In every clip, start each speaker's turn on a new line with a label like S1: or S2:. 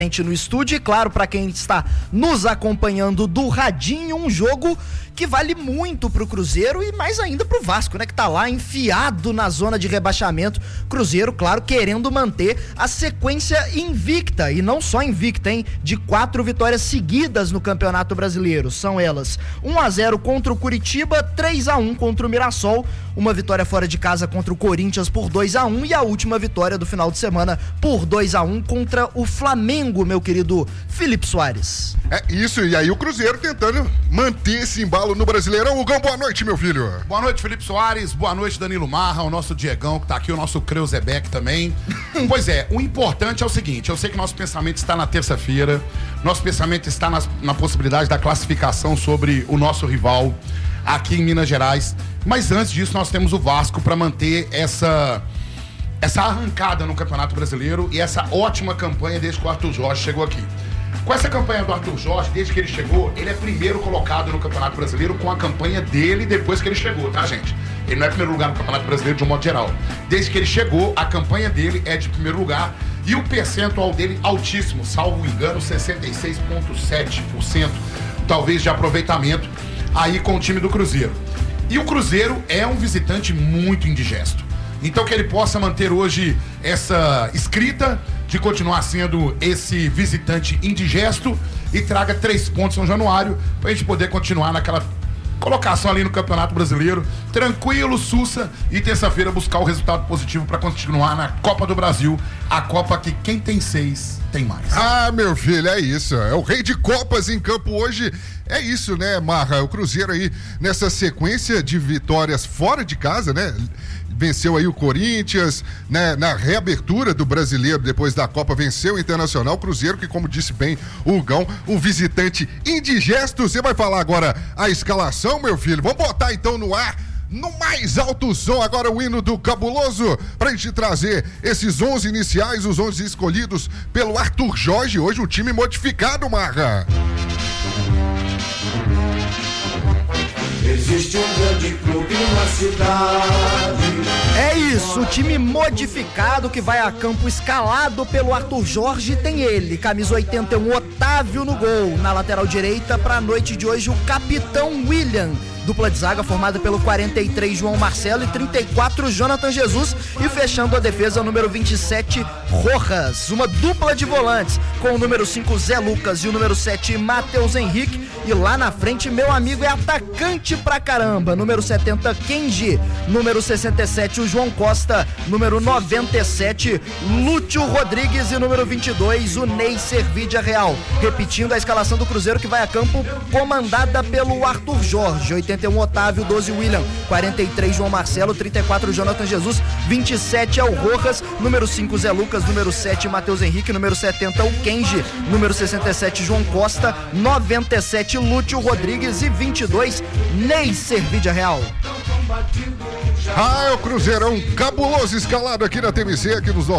S1: no estúdio e, claro, para quem está nos acompanhando do radinho, um jogo que vale muito pro Cruzeiro e mais ainda pro Vasco, né, que tá lá enfiado na zona de rebaixamento. Cruzeiro, claro, querendo manter a sequência invicta, e não só invicta, hein, de 4 vitórias seguidas no Campeonato Brasileiro. São elas 1-0 contra o Curitiba, 3-1 contra o Mirassol, uma vitória fora de casa contra o Corinthians por 2-1 e a última vitória do final de semana por 2-1 contra o Flamengo, meu querido Felipe Soares.
S2: É isso, e aí o Cruzeiro tentando manter esse embalo no Brasileirão. Hugão, boa noite, meu filho.
S3: Boa noite, Felipe Soares, boa noite, Danilo Marra, o nosso Diegão que tá aqui, o nosso Creuzebeck também. Pois é, o importante é o seguinte, eu sei que nosso pensamento está na terça-feira, nosso pensamento está na possibilidade da classificação sobre o nosso rival aqui em Minas Gerais, mas antes disso nós temos o Vasco para manter essa arrancada no Campeonato Brasileiro e essa ótima campanha desde que o Arthur Jorge chegou aqui. Com essa campanha do Arthur Jorge, desde que ele chegou, ele é primeiro colocado no Campeonato Brasileiro com a campanha dele depois que ele chegou, tá, gente? Ele não é primeiro lugar no Campeonato Brasileiro de um modo geral. Desde que ele chegou, a campanha dele é de primeiro lugar e o percentual dele altíssimo, salvo engano, 66,7%, talvez, de aproveitamento aí com o time do Cruzeiro. E o Cruzeiro é um visitante muito indigesto. Então que ele possa manter hoje essa escrita de continuar sendo esse visitante indigesto e traga 3 pontos em São Januário pra gente poder continuar naquela colocação ali no Campeonato Brasileiro, tranquilo, sussa, e terça-feira buscar o resultado positivo para continuar na Copa do Brasil, a Copa que quem tem 6 tem mais.
S2: Ah, meu filho, é isso, é o rei de Copas em campo hoje. É isso, né, Marra? O Cruzeiro aí nessa sequência de vitórias fora de casa, né? Venceu aí o Corinthians, né? Na reabertura do Brasileiro, depois da Copa, venceu o Internacional. Cruzeiro que, como disse bem o Hugão, um visitante indigesto. Você vai falar agora a escalação, meu filho? Vamos botar então no ar, no mais alto som, agora o hino do Cabuloso, pra gente trazer esses 11 iniciais, os 11 escolhidos pelo Arthur Jorge. Hoje um time modificado, Marra.
S4: Existe um grande clube na cidade.
S1: É isso, o time modificado que vai a campo escalado pelo Arthur Jorge tem ele, camisa 81, Otávio no gol. Na lateral direita, pra noite de hoje, o capitão William. Dupla de zaga formada pelo 43 João Marcelo e 34 Jonathan Jesus, e fechando a defesa o número 27 Rojas. Uma dupla de volantes com o número 5 Zé Lucas e o número 7 Matheus Henrique, e lá na frente meu amigo é atacante pra caramba, número 70 Kenji, número 67 o João Costa, número 97 Lúcio Rodrigues e número 22 o Ney Servídia Real. Repetindo a escalação do Cruzeiro que vai a campo comandada pelo Arthur Jorge: 81 Otávio, 12 William, 43 João Marcelo, 34 Jonathan Jesus, 27 é o Rojas, número 5 Zé Lucas, número 7 Matheus Henrique, número 70 o Kenji, número 67 João Costa, 97 Lúcio Rodrigues e 22 Ney Servídia Real.
S2: Ah, é o Cruzeirão cabuloso escalado aqui na TMC, aqui nos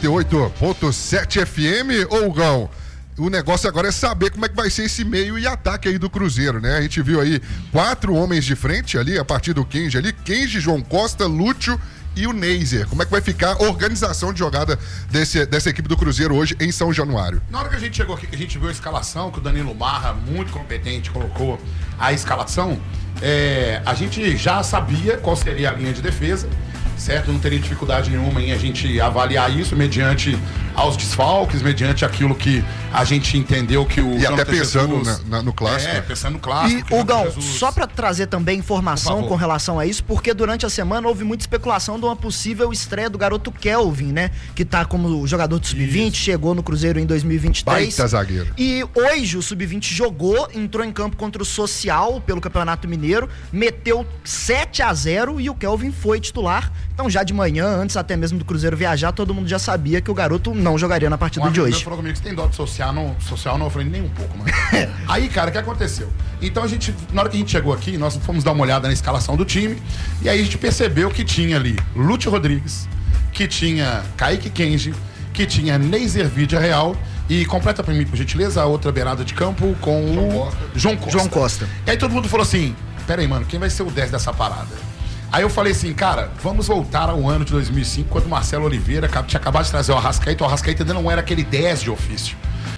S2: 88.7 FM, Hugão. O negócio agora é saber como é que vai ser esse meio e ataque aí do Cruzeiro, né? A gente viu aí 4 homens de frente ali, a partir do Kenji ali, Kenji, João Costa, Lúcio e o Neiser. Como é que vai ficar a organização de jogada dessa equipe do Cruzeiro hoje em São Januário?
S3: Na hora que a gente chegou aqui, que a gente viu a escalação, que o Danilo Marra, muito competente, colocou a escalação, a gente já sabia qual seria a linha de defesa, certo? Não teria dificuldade nenhuma em a gente avaliar isso mediante aos desfalques, mediante aquilo que a gente entendeu que o...
S2: E até pensando no clássico.
S3: Pensando no clássico.
S1: E, Hugão, só pra trazer também informação com relação a isso, porque durante a semana houve muita especulação de uma possível estreia do garoto Kelvin, né? Que tá como jogador do Sub-20, chegou no Cruzeiro em 2023.
S2: Baita zagueiro.
S1: E hoje o Sub-20 jogou, entrou em campo contra o Social pelo Campeonato Mineiro, meteu 7-0 e o Kelvin foi titular. Então já de manhã, antes até mesmo do Cruzeiro viajar, todo mundo já sabia que o garoto não jogaria na partida de hoje.
S3: Falou comigo que você tem dó de social, não, eu falei nem um pouco, mano. Aí, cara, o que aconteceu? Então na hora que a gente chegou aqui, nós fomos dar uma olhada na escalação do time, e aí a gente percebeu que tinha ali Lúcio Rodrigues, que tinha Kaique Kenji, que tinha Ney Servídia Real, e completa pra mim, por gentileza, a outra beirada de campo com o João Costa. E aí todo mundo falou assim, pera aí, mano, quem vai ser o 10 dessa parada? Aí eu falei assim, cara, vamos voltar ao ano de 2005, quando o Marcelo Oliveira tinha acabado de trazer o Arrascaeta ainda não era aquele 10 de ofício.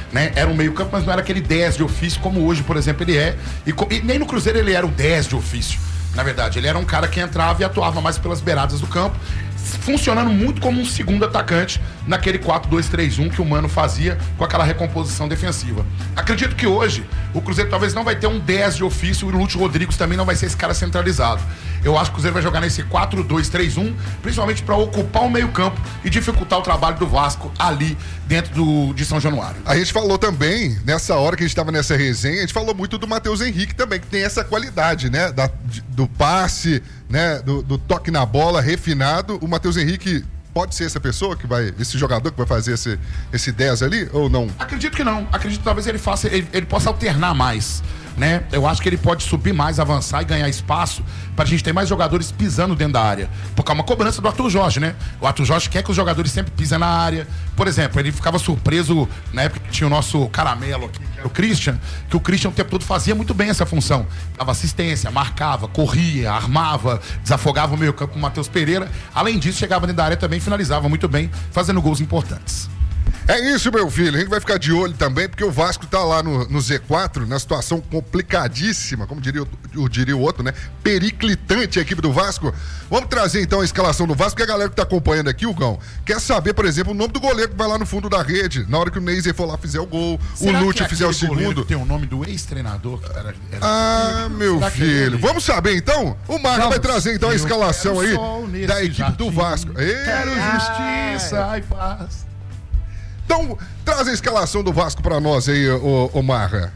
S3: né? Era um meio campo, mas não era aquele 10 de ofício como hoje, por exemplo, ele é. E nem no Cruzeiro ele era o 10 de ofício. Na verdade, ele era um cara que entrava e atuava mais pelas beiradas do campo, funcionando muito como um segundo atacante naquele 4-2-3-1 que o Mano fazia com aquela recomposição defensiva. Acredito que hoje o Cruzeiro talvez não vai ter um 10 de ofício e o Lúcio Rodrigues também não vai ser esse cara centralizado. Eu acho que o Cruzeiro vai jogar nesse 4-2-3-1, principalmente para ocupar o meio-campo e dificultar o trabalho do Vasco ali dentro de São Januário.
S2: A gente falou também, nessa hora que a gente estava nessa resenha, a gente falou muito do Matheus Henrique também, que tem essa qualidade, né? Do passe, né? Do toque na bola refinado. O Matheus Henrique pode ser essa pessoa que vai, esse jogador que vai fazer esse 10 ali, ou não?
S3: Acredito que não. Acredito que talvez ele possa alternar mais, né? Eu acho que ele pode subir mais, avançar e ganhar espaço pra gente ter mais jogadores pisando dentro da área. Porque é uma cobrança do Arthur Jorge, né? O Arthur Jorge quer que os jogadores sempre pisem na área. Por exemplo, ele ficava surpreso na época que tinha o nosso caramelo aqui, que era o Christian, que o Christian o tempo todo fazia muito bem essa função. Dava assistência, marcava, corria, armava, desafogava o meio campo com o Matheus Pereira. Além disso, chegava dentro da área também, finalizava muito bem, fazendo gols importantes.
S2: É isso, meu filho. A gente vai ficar de olho também, porque o Vasco tá lá no Z4, na situação complicadíssima, como diria o outro, né? Periclitante a equipe do Vasco. Vamos trazer então a escalação do Vasco, porque a galera que tá acompanhando aqui, o Gão, quer saber, por exemplo, o nome do goleiro que vai lá no fundo da rede, na hora que o Neiser for lá fizer o gol, o Lúcio fizer o segundo.
S3: Tem o nome do ex-treinador que
S2: era meu filho. Vamos saber então? O Marco vai trazer então a escalação aí da equipe do Vasco.
S3: Quero justiça e paz.
S2: Então, traz a escalação do Vasco pra nós aí, ô Marra.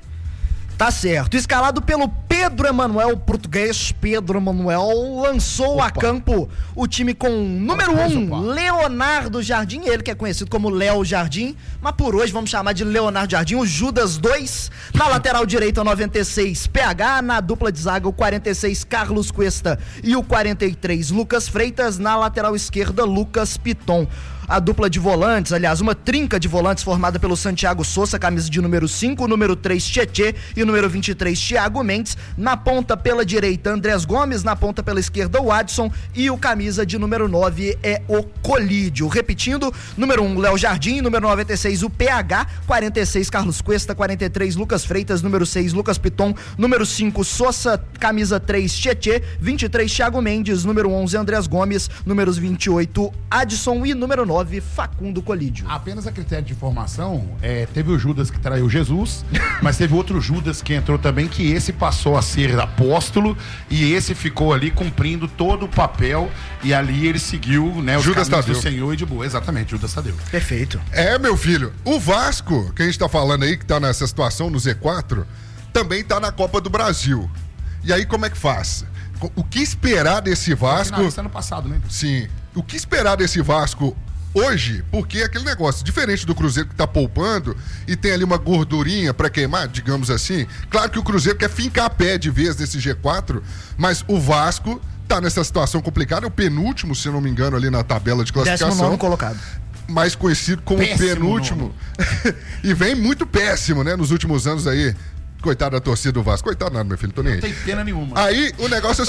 S1: Tá certo. Escalado pelo Pedro Emanuel, português Pedro Emanuel, lançou a campo o time com número 1, Leonardo Jardim, ele que é conhecido como Léo Jardim, mas por hoje vamos chamar de Leonardo Jardim, o Judas 2, na lateral direita o 96, PH, na dupla de zaga o 46, Carlos Cuesta e o 43, Lucas Freitas, na lateral esquerda, Lucas Piton. A dupla de volantes, aliás, uma trinca de volantes formada pelo Santiago Souza, camisa de número 5, número 3, Tietê e número 23, Thiago Mendes. Na ponta pela direita, Andrés Gomes, na ponta pela esquerda, o Adson e o camisa de número 9 é o Colídio. Repetindo, número 1, Léo Jardim, número 96, o PH, 46, Carlos Cuesta, 43, Lucas Freitas, número 6, Lucas Piton, número 5, Souza, camisa 3, Tietê, 23, Thiago Mendes, número 11, Andrés Gomes, números 28, Adson e número 9, Facundo Colídio.
S3: Apenas a critério de informação, teve o Judas que traiu Jesus, mas teve outro Judas que entrou também, que esse passou a ser apóstolo e esse ficou ali cumprindo todo o papel e ali ele seguiu, né, os
S2: Judas
S3: caminhos
S2: Tadeu.
S3: do Senhor e de boa. Exatamente, Judas Tadeu.
S1: Perfeito.
S2: Meu filho, o Vasco, que a gente tá falando aí, que tá nessa situação no Z4, também tá na Copa do Brasil. E aí como é que faz? O que esperar desse Vasco?
S3: Ano passado, né?
S2: Sim. O que esperar desse Vasco hoje? Porque é aquele negócio, diferente do Cruzeiro que tá poupando e tem ali uma gordurinha pra queimar, digamos assim. Claro que o Cruzeiro quer fincar a pé de vez nesse G4, mas o Vasco tá nessa situação complicada, é o penúltimo, se eu não me engano, ali na tabela de classificação.
S1: 19º colocado.
S2: Mais conhecido como
S3: Péssimo
S2: penúltimo. E vem muito péssimo, né, nos últimos anos aí. Coitado da torcida do Vasco. Coitado nada, meu filho, tô nem aí.
S3: Não tem pena nenhuma.
S2: Aí, o negócio é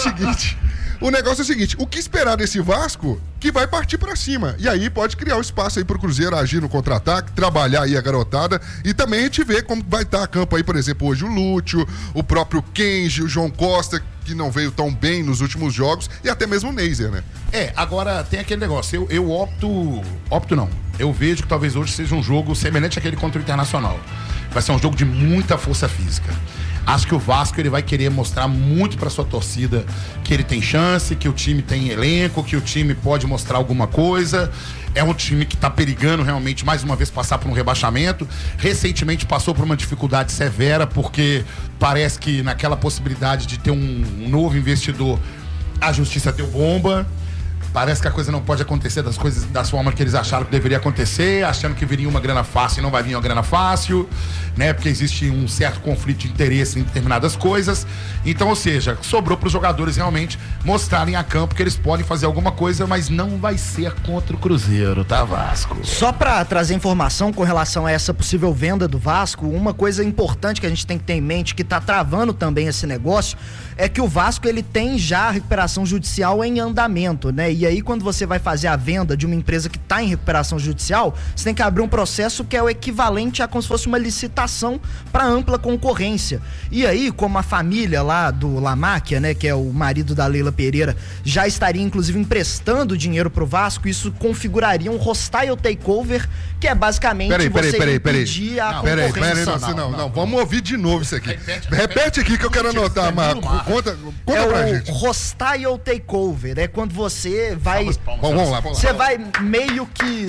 S2: o seguinte, o que esperar desse Vasco que vai partir pra cima? E aí pode criar um espaço aí pro Cruzeiro agir no contra-ataque, trabalhar aí a garotada e também a gente vê como vai estar a campo aí, por exemplo, hoje o Lúcio, o próprio Kenji, o João Costa, que não veio tão bem nos últimos jogos, e até mesmo o Neiser, né?
S3: Agora tem aquele negócio, eu opto não, eu vejo que talvez hoje seja um jogo semelhante àquele contra o Internacional. Vai ser um jogo de muita força física. Acho que o Vasco ele vai querer mostrar muito para sua torcida que ele tem chance, que o time tem elenco, que o time pode mostrar alguma coisa. É um time que está perigando realmente mais uma vez passar por um rebaixamento. Recentemente passou por uma dificuldade severa porque parece que naquela possibilidade de ter um novo investidor, a justiça deu bomba. Parece que a coisa não pode acontecer das formas que eles acharam que deveria acontecer, achando que viria uma grana fácil e não vai vir uma grana fácil, né? Porque existe um certo conflito de interesse em determinadas coisas. Então, ou seja, sobrou para os jogadores realmente mostrarem a campo que eles podem fazer alguma coisa, mas não vai ser contra o Cruzeiro, tá, Vasco?
S1: Só para trazer informação com relação a essa possível venda do Vasco, uma coisa importante que a gente tem que ter em mente, que tá travando também esse negócio, é que o Vasco ele tem já a recuperação judicial em andamento, né? E aí quando você vai fazer a venda de uma empresa que está em recuperação judicial, você tem que abrir um processo que é o equivalente a como se fosse uma licitação para ampla concorrência. E aí, como a família lá do Lamáquia, né, que é o marido da Leila Pereira, já estaria inclusive emprestando dinheiro pro Vasco, isso configuraria um hostile takeover, que é basicamente impedir a concorrência.
S2: Não, vamos ouvir de novo isso aqui. Repete aqui que eu quero anotar, Marco. Conta pra gente.
S1: É o hostile takeover, é quando você vai...
S2: Vamos lá.
S1: Você vai meio que...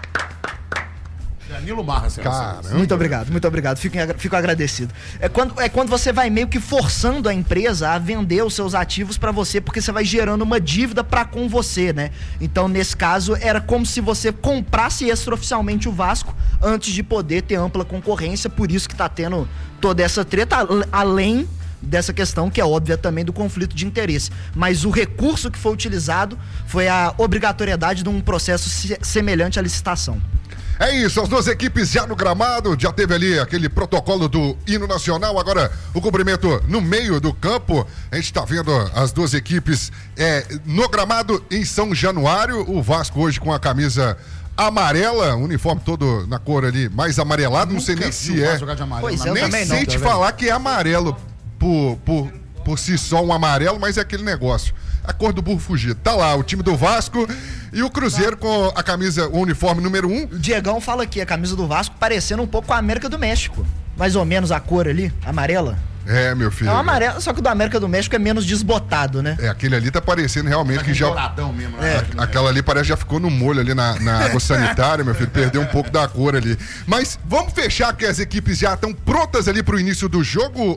S3: Danilo Marra,
S2: Caramba.
S1: Muito obrigado. Fico agradecido. É quando você vai meio que forçando a empresa a vender os seus ativos pra você, porque você vai gerando uma dívida pra com você, né? Então, nesse caso, era como se você comprasse extraoficialmente o Vasco antes de poder ter ampla concorrência, por isso que tá tendo toda essa treta, além dessa questão que é óbvia também do conflito de interesse. Mas o recurso que foi utilizado foi a obrigatoriedade de um processo semelhante à licitação.
S2: É isso, as duas equipes já no gramado, já teve ali aquele protocolo do hino nacional, agora o cumprimento no meio do campo. A gente tá vendo as duas equipes no gramado em São Januário, o Vasco hoje com a camisa amarela, o uniforme todo na cor ali mais amarelado, não sei nem se é.
S1: Pois é, eu
S2: nem
S1: também
S2: sei
S1: não,
S2: te falar que é amarelo por si só um amarelo, mas é aquele negócio. A cor do burro fugido. Tá lá, o time do Vasco e o Cruzeiro com a camisa, o uniforme número 1.
S1: O Diegão fala aqui, a camisa do Vasco parecendo um pouco com a América do México. Mais ou menos a cor ali, amarela.
S2: É, meu filho.
S1: É uma amarela, só que o da América do México é menos desbotado, né?
S2: Aquele ali tá parecendo realmente que já...
S3: Mesmo, né?
S2: Aquela ali parece que já ficou no molho ali na água sanitária, meu filho. Perdeu um pouco da cor ali. Mas vamos fechar que as equipes já estão prontas ali pro início do jogo,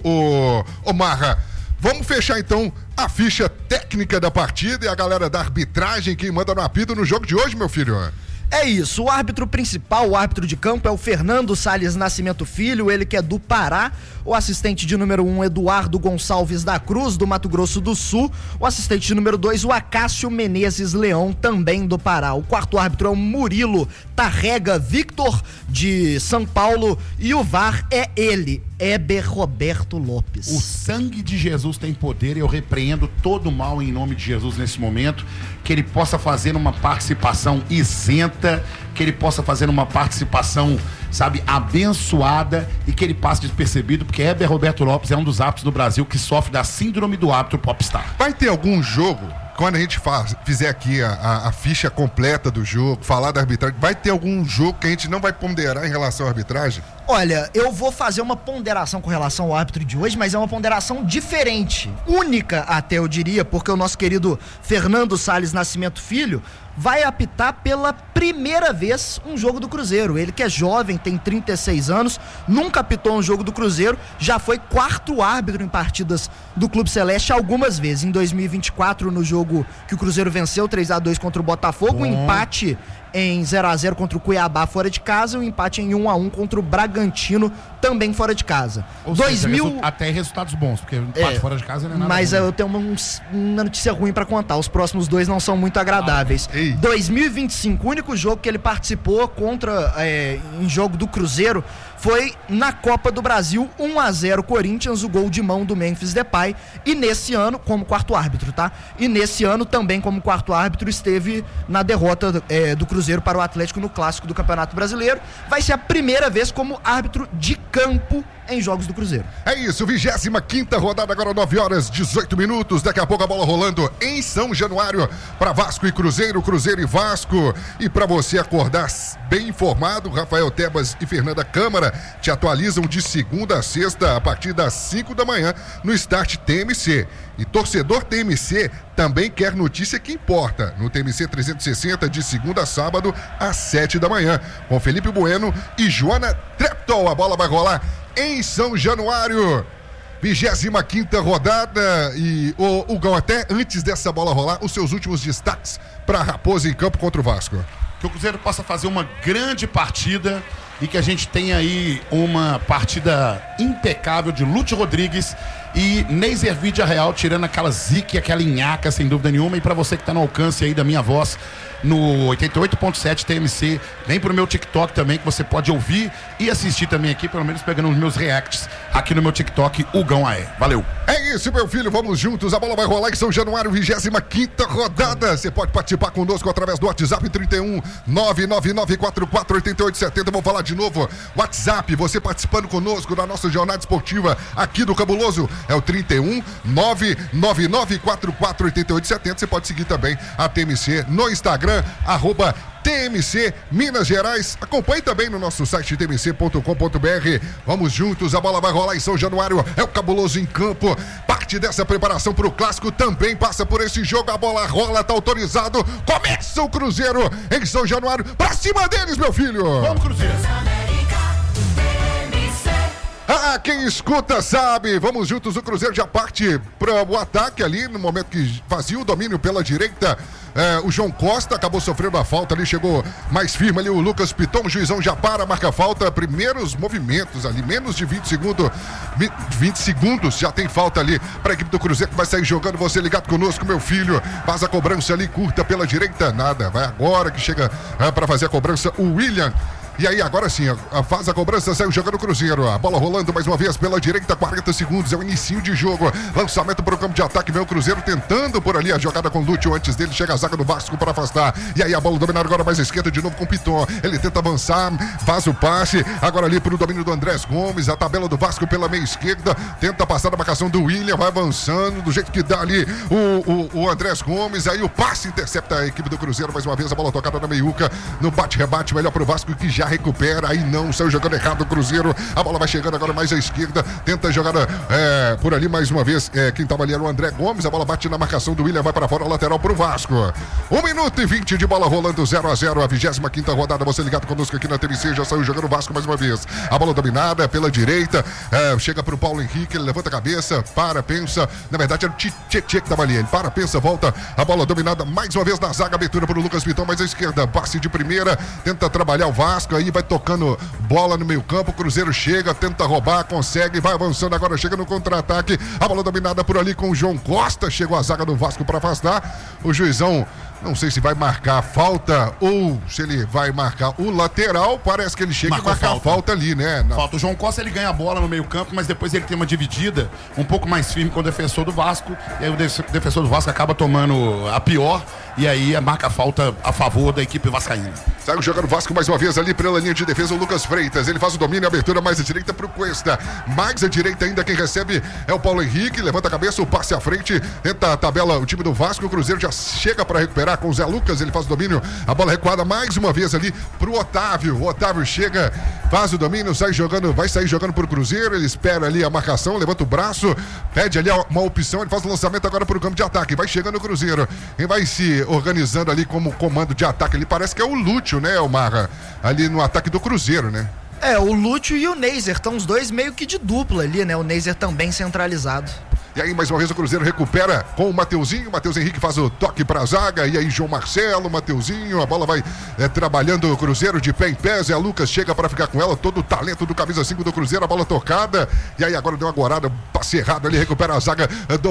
S2: ô Marra. Vamos fechar então a ficha técnica da partida e a galera da arbitragem que manda no apito no jogo de hoje, meu filho.
S1: É isso, o árbitro principal, o árbitro de campo é o Fernando Salles Nascimento Filho, ele que é do Pará. O assistente de número 1, Eduardo Gonçalves da Cruz, do Mato Grosso do Sul. O assistente de número 2, o Acácio Menezes Leão, também do Pará. O quarto árbitro é o Murilo Tarrega Victor, de São Paulo. E o VAR é ele, Heber Roberto Lopes.
S3: O sangue de Jesus tem poder e eu repreendo todo o mal em nome de Jesus nesse momento. Que ele possa fazer uma participação isenta, que ele possa fazer uma participação, sabe, abençoada e que ele passe despercebido, porque Heber Roberto Lopes é um dos árbitros do Brasil que sofre da síndrome do árbitro popstar.
S2: Vai ter algum jogo, quando a gente fizer aqui a ficha completa do jogo, falar da arbitragem, vai ter algum jogo que a gente não vai ponderar em relação à arbitragem?
S1: Olha, eu vou fazer uma ponderação com relação ao árbitro de hoje, mas é uma ponderação diferente, única até eu diria, porque o nosso querido Fernando Salles Nascimento Filho vai apitar pela primeira vez um jogo do Cruzeiro. Ele que é jovem, tem 36 anos, nunca apitou um jogo do Cruzeiro, já foi quarto árbitro em partidas do Clube Celeste algumas vezes. Em 2024, no jogo que o Cruzeiro venceu 3-2 contra o Botafogo, um empate em 0-0 contra o Cuiabá fora de casa e um empate em 1-1 contra o Bragantino também fora de casa.
S3: Ou seja, até resultados bons, porque empate fora de casa não é nada.
S1: Mas
S3: bom.
S1: Eu tenho uma notícia ruim pra contar, os próximos dois não são muito agradáveis. 2025, o único jogo que ele participou em jogo do Cruzeiro foi na Copa do Brasil, 1-0 Corinthians, o gol de mão do Memphis Depay, e nesse ano, como quarto árbitro, tá? E nesse ano também como quarto árbitro esteve na derrota do Cruzeiro para o Atlético no Clássico do Campeonato Brasileiro. Vai ser a primeira vez como árbitro de campo em jogos do Cruzeiro.
S2: É isso, 25ª rodada, agora 9h18. Daqui a pouco a bola rolando em São Januário para Vasco e Cruzeiro, Cruzeiro e Vasco. E para você acordar bem informado, Rafael Tebas e Fernanda Câmara te atualizam de segunda a sexta a partir das 5 da manhã no Start TMC. E torcedor TMC também quer notícia que importa no TMC 360 de segunda a sábado às 7 da manhã com Felipe Bueno e Joana Treptol. A bola vai rolar em São Januário, 25ª rodada. E o Hugão, até antes dessa bola rolar, os seus últimos destaques para a Raposa em campo contra o Vasco.
S3: Que o Cruzeiro possa fazer uma grande partida e que a gente tenha aí uma partida impecável de Lúcio Rodrigues e Neiser Vidia Real, tirando aquela zica, aquela nhaca, sem dúvida nenhuma. E para você que tá no alcance aí da minha voz no 88.7 TMC, vem pro meu TikTok também, que você pode ouvir e assistir também aqui, pelo menos pegando os meus reacts aqui no meu TikTok, Hugão AE. Valeu.
S2: É isso, meu filho, vamos juntos, a bola vai rolar em São Januário, 25ª rodada. Você pode participar conosco através do WhatsApp 31 999448870. Vou falar de novo, WhatsApp, você participando conosco da nossa jornada esportiva aqui do Cabuloso, é o 31 999448870. Você pode seguir também a TMC no Instagram, @TMC Minas Gerais. Acompanhe também no nosso site tmc.com.br. Vamos juntos, a bola vai rolar em São Januário. É o Cabuloso em campo. Parte dessa preparação para o clássico também passa por esse jogo. A bola rola, tá autorizado. Começa o Cruzeiro em São Januário. Pra cima deles, meu filho!
S3: Vamos, Cruzeiro!
S2: Ah, quem escuta sabe. Vamos juntos, o Cruzeiro já parte para o ataque ali, no momento que fazia o domínio pela direita. O João Costa acabou sofrendo a falta ali, chegou mais firme ali o Lucas Piton, o juizão já para, marca a falta, primeiros movimentos ali, menos de 20 segundos, já tem falta ali para a equipe do Cruzeiro que vai sair jogando. Você ligado conosco, meu filho, faz a cobrança ali, curta pela direita, nada, vai agora que chega para fazer a cobrança o William. E aí, agora sim, faz a cobrança, saiu jogando o Cruzeiro. A bola rolando mais uma vez pela direita, 40 segundos, é o inicinho de jogo. Lançamento para o campo de ataque, vem o Cruzeiro tentando por ali a jogada com o Lúcio. Antes dele chega a zaga do Vasco para afastar. E aí a bola dominada agora mais à esquerda, de novo com o Piton. Ele tenta avançar, faz o passe. Agora ali para o domínio do Andrés Gomes. A tabela do Vasco pela meia esquerda. Tenta passar a marcação do William, vai avançando do jeito que dá ali o Andrés Gomes. Aí o passe intercepta a equipe do Cruzeiro. Mais uma vez a bola tocada na meiuca. No bate-rebate, melhor para o Vasco que já recupera, aí não, saiu jogando errado o Cruzeiro, a bola vai chegando agora mais à esquerda, tenta jogar por ali mais uma vez, quem tava ali era o André Gomes, a bola bate na marcação do William, vai para fora, lateral pro Vasco. 1 minuto e 20 de bola rolando, 0-0, a 25ª rodada, você ligado conosco aqui na TVC, já saiu jogando o Vasco mais uma vez, a bola dominada pela direita, chega pro Paulo Henrique, ele levanta a cabeça, para, pensa, na verdade era o Tietê que tava ali, ele para, pensa, volta, a bola dominada mais uma vez na zaga, abertura pro Lucas Piton, mais à esquerda, passe de primeira, tenta trabalhar o Vasco, aí vai tocando bola no meio campo, o Cruzeiro chega, tenta roubar, consegue, vai avançando agora, chega no contra-ataque, a bola dominada por ali com o João Costa, chegou a zaga do Vasco para afastar, o juizão não sei se vai marcar a falta ou se ele vai marcar o lateral, parece que ele chega e marca a falta ali, né?
S3: Falta, o João Costa ele ganha a bola no meio campo, mas depois ele tem uma dividida um pouco mais firme com o defensor do Vasco, e aí o defensor do Vasco acaba tomando a pior, e aí marca a falta a favor da equipe vascaína.
S2: Saiu jogando o Vasco mais uma vez ali pela linha de defesa, o Lucas Freitas, ele faz o domínio, a abertura mais à direita pro Cuesta, mais à direita ainda quem recebe é o Paulo Henrique, levanta a cabeça, o passe à frente, tenta a tabela o time do Vasco, o Cruzeiro já chega para recuperar com o Zé Lucas, ele faz o domínio, a bola recuada mais uma vez ali pro Otávio, o Otávio chega, faz o domínio, sai jogando, vai sair jogando pro Cruzeiro, ele espera ali a marcação, levanta o braço, pede ali uma opção, ele faz o lançamento agora pro campo de ataque, vai chegando o Cruzeiro, quem vai se organizando ali como comando de ataque, ele parece que é o Lúcio, né, Marra, ali no ataque do Cruzeiro, né?
S1: O Lúcio e o Neiser, estão os dois meio que de dupla ali, né, o Neiser também centralizado.
S2: E aí, mais uma vez, o Cruzeiro recupera com o Mateuzinho. O Matheus Henrique faz o toque pra zaga. E aí, João Marcelo, Mateuzinho. A bola vai trabalhando o Cruzeiro de pé em pé. Zé Lucas chega para ficar com ela. Todo o talento do camisa 5 do Cruzeiro. A bola tocada. E aí, agora deu uma gorada. Passe errado ali. Recupera a zaga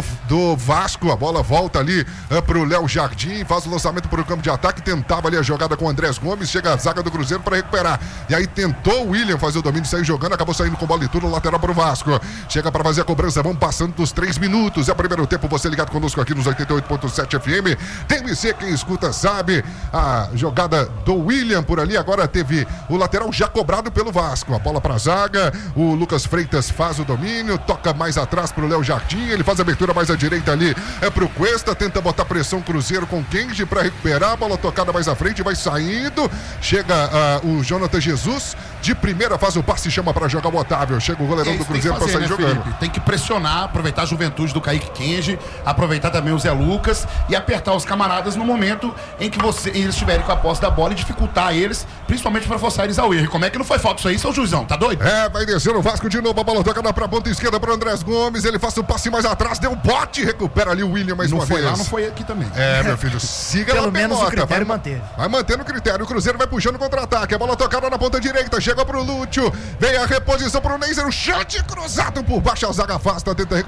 S2: do Vasco. A bola volta ali pro Léo Jardim. Faz o lançamento pro campo de ataque. Tentava ali a jogada com o Andrés Gomes. Chega a zaga do Cruzeiro para recuperar. E aí, tentou o William fazer o domínio. Saiu jogando. Acabou saindo com bola e tudo. Lateral pro Vasco. Chega para fazer a cobrança. Vamos passando dos 3 minutos, é o primeiro tempo, você ligado conosco aqui nos 88.7 FM, TMC, quem escuta sabe, a jogada do William por ali, agora teve o lateral já cobrado pelo Vasco, a bola pra zaga, o Lucas Freitas faz o domínio, toca mais atrás pro Léo Jardim, ele faz a abertura mais à direita ali, pro Cuesta, tenta botar pressão Cruzeiro com Kenji pra recuperar, a bola tocada mais à frente, vai saindo, chega o Jonathan Jesus, de primeira faz o passe e chama pra jogar o Otávio, chega o goleirão do Cruzeiro pra sair jogando.
S3: Felipe? Tem que pressionar, aproveitar a juventude do Kaique Kenji, aproveitar também o Zé Lucas e apertar os camaradas no momento em que eles estiverem com a posse da bola e dificultar eles, principalmente para forçar eles ao erro. E como é que não foi falta isso aí, seu juizão? Tá doido?
S2: Vai descer o Vasco de novo, a bola tocada pra ponta esquerda pro Andrés Gomes, ele faz o passe mais atrás, deu um bote, recupera ali o William mais uma vez.
S3: Não foi lá, não foi aqui também.
S2: Meu filho, siga
S1: pelo
S2: na
S1: menos
S2: pelota,
S1: o critério manter.
S2: Vai mantendo o critério, o Cruzeiro vai puxando o contra-ataque, a bola tocada na ponta direita, chega pro Lúcio, vem a reposição pro Neiser, o chute cruzado por baixo, a zaga afasta, tenta recuperar de novo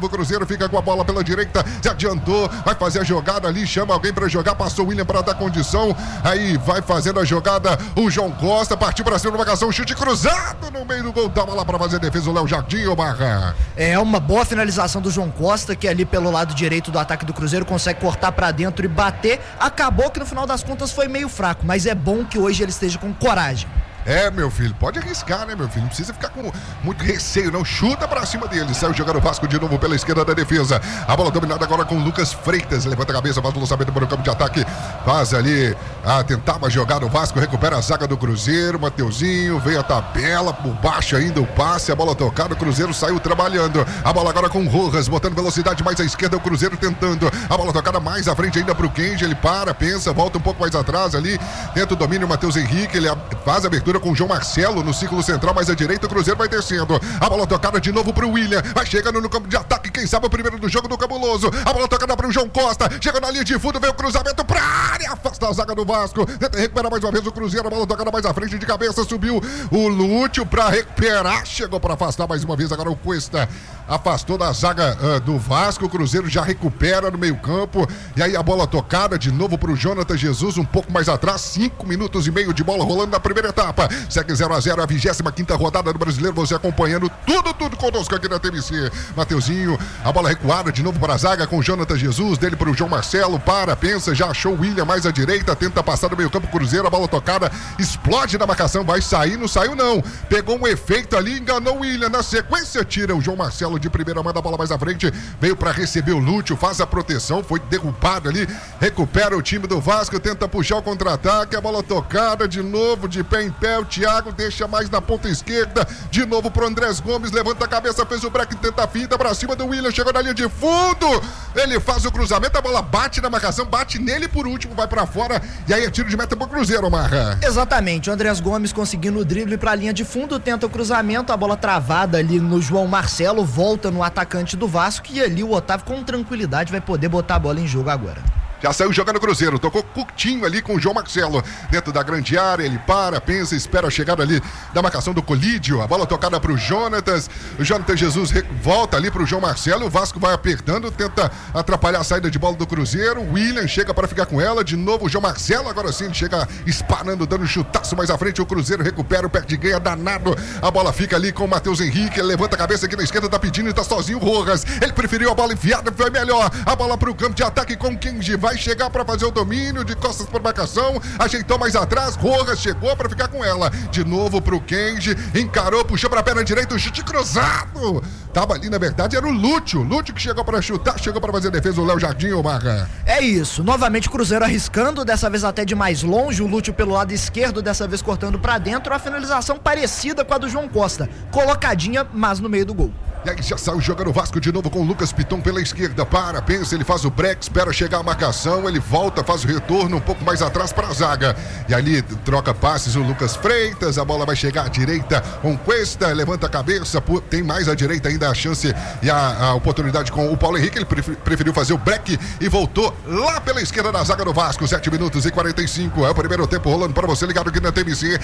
S2: novo o Cruzeiro, fica com a bola pela direita, se adiantou, vai fazer a jogada ali, chama alguém pra jogar, passou o William pra dar condição, aí vai fazendo a jogada o João Costa, partiu pra cima de marcação, chute cruzado no meio do gol, dá lá pra fazer a defesa o Léo Jardim, ô Marra.
S1: É uma boa finalização do João Costa, que ali pelo lado direito do ataque do Cruzeiro consegue cortar pra dentro e bater. Acabou que no final das contas foi meio fraco, mas é bom que hoje ele esteja com coragem.
S2: É, meu filho, pode arriscar, né, meu filho? Não precisa ficar com muito receio, não. Chuta pra cima dele. Saiu jogando o Vasco de novo pela esquerda da defesa. A bola dominada agora com o Lucas Freitas. Levanta a cabeça, faz o lançamento para o campo de ataque. Faz ali, tentava jogar o Vasco, recupera a zaga do Cruzeiro. Mateuzinho, veio a tabela, por baixo ainda o passe. A bola tocada, o Cruzeiro saiu trabalhando. A bola agora com o Rojas, botando velocidade mais à esquerda. O Cruzeiro tentando. A bola tocada mais à frente ainda pro Kenji. Ele para, pensa, volta um pouco mais atrás ali. Tenta o domínio, o Matheus Henrique. Ele faz a abertura com o João Marcelo no círculo central, mais à direita, o Cruzeiro vai descendo. A bola tocada de novo pro William, vai chegando no campo de ataque, quem sabe o primeiro do jogo do Cabuloso. A bola tocada pro João Costa, chega na linha de fundo, vem o cruzamento pra área, afasta a zaga do Vasco, tenta recuperar mais uma vez o Cruzeiro, a bola tocada mais à frente de cabeça, subiu o Lúcio pra recuperar, chegou pra afastar mais uma vez, agora o Cuesta afastou da zaga do Vasco, o Cruzeiro já recupera no meio campo, e aí a bola tocada de novo pro Jonathan Jesus, um pouco mais atrás, 5 minutos e meio de bola rolando na primeira etapa, segue 0-0 a 25ª rodada do Brasileiro, você acompanhando tudo conosco aqui na TMC. Mateuzinho, a bola recuada de novo para a zaga com o Jonathan Jesus, dele para o João Marcelo, pensa, já achou o William mais à direita, tenta passar no meio campo, Cruzeiro, a bola tocada, explode na marcação, vai sair, não saiu não, pegou um efeito ali, enganou o William, na sequência tira o João Marcelo de primeira, manda a bola mais à frente, veio para receber o Lúcio, faz a proteção, foi derrubado ali, recupera o time do Vasco, tenta puxar o contra-ataque, a bola tocada de novo, de pé em pé, o Thiago deixa mais na ponta esquerda, de novo pro Andrés Gomes, levanta a cabeça, fez o break, tenta a finta pra cima do William, chegou na linha de fundo, ele faz o cruzamento, a bola bate na marcação, bate nele por último, vai pra fora, e aí é tiro de meta pro Cruzeiro, Marra.
S1: Exatamente, o Andrés Gomes conseguindo o drible pra linha de fundo, tenta o cruzamento, a bola travada ali no João Marcelo, volta no atacante do Vasco, e ali o Otávio com tranquilidade vai poder botar a bola em jogo agora.
S2: Já saiu jogando o Cruzeiro, tocou curtinho ali com o João Marcelo, dentro da grande área, ele pensa, espera a chegada ali da marcação do Colídio, a bola tocada pro Jonatas, o Jonathan Jesus volta ali pro João Marcelo, o Vasco vai apertando, tenta atrapalhar a saída de bola do Cruzeiro, o William chega para ficar com ela, de novo o João Marcelo, agora sim ele chega espanando, dando um chutaço mais à frente, o Cruzeiro recupera, o pé de ganha danado, a bola fica ali com o Matheus Henrique, ele levanta a cabeça aqui na esquerda, tá pedindo e tá sozinho o Rojas, ele preferiu a bola enfiada, foi melhor, a bola pro campo de ataque com o Kenji, vai chegar para fazer o domínio de costas por marcação, ajeitou mais atrás, Rojas chegou para ficar com ela, de novo pro Kenji, encarou, puxou para a perna direita, o chute cruzado, tava ali na verdade, era o Lúcio que chegou para chutar, chegou para fazer a defesa, o Léo Jardim, o Marra.
S1: É isso, novamente o Cruzeiro arriscando, dessa vez até de mais longe, o Lúcio pelo lado esquerdo, dessa vez cortando para dentro, a finalização parecida com a do João Costa, colocadinha, mas no meio do gol.
S2: E aí já saiu jogando o Vasco de novo com o Lucas Piton pela esquerda, pensa, ele faz o break, espera chegar a marcação, ele volta, faz o retorno um pouco mais atrás para a zaga, e ali troca passes o Lucas Freitas, a bola vai chegar à direita com Cuesta, levanta a cabeça, tem mais à direita ainda a chance e a oportunidade com o Paulo Henrique, ele preferiu fazer o break e voltou lá pela esquerda da zaga do Vasco, 7 minutos e 45, é o primeiro tempo rolando para você ligado aqui na TMC,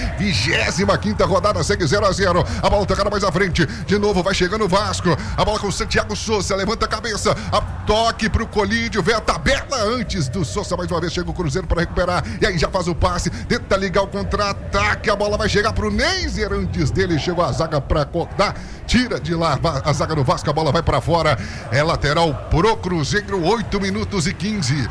S2: 25ª rodada, segue 0-0, a bola tocada mais à frente, de novo vai chegando o Vasco, a bola com o Santiago Souza, levanta a cabeça, toque pro Colídio, vem a tabela antes do Souza, mais uma vez chega o Cruzeiro para recuperar, e aí já faz o passe, tenta ligar o contra-ataque, a bola vai chegar pro Neiser, antes dele chegou a zaga para cortar, tira de lá a zaga do Vasco, a bola vai para fora, é lateral pro Cruzeiro, 8 minutos e 15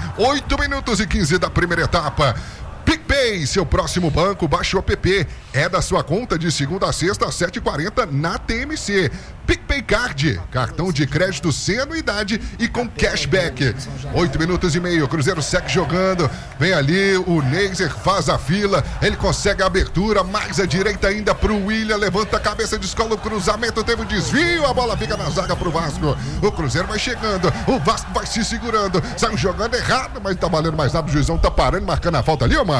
S2: da primeira etapa. PicPay, seu próximo banco, baixe o app, é da sua conta de segunda a sexta às 7h40 na TMC. PicPay Card, cartão de crédito sem anuidade e com cashback. 8 minutos e meio, o Cruzeiro segue jogando, vem ali, o Neiser faz a fila, ele consegue a abertura, mais à direita ainda pro William, levanta a cabeça, descola o cruzamento, teve um desvio, a bola fica na zaga pro Vasco. O Cruzeiro vai chegando, o Vasco vai se segurando, saiu jogando errado, mas não tá valendo mais nada, o juizão tá parando, marcando a falta ali, ô Marra.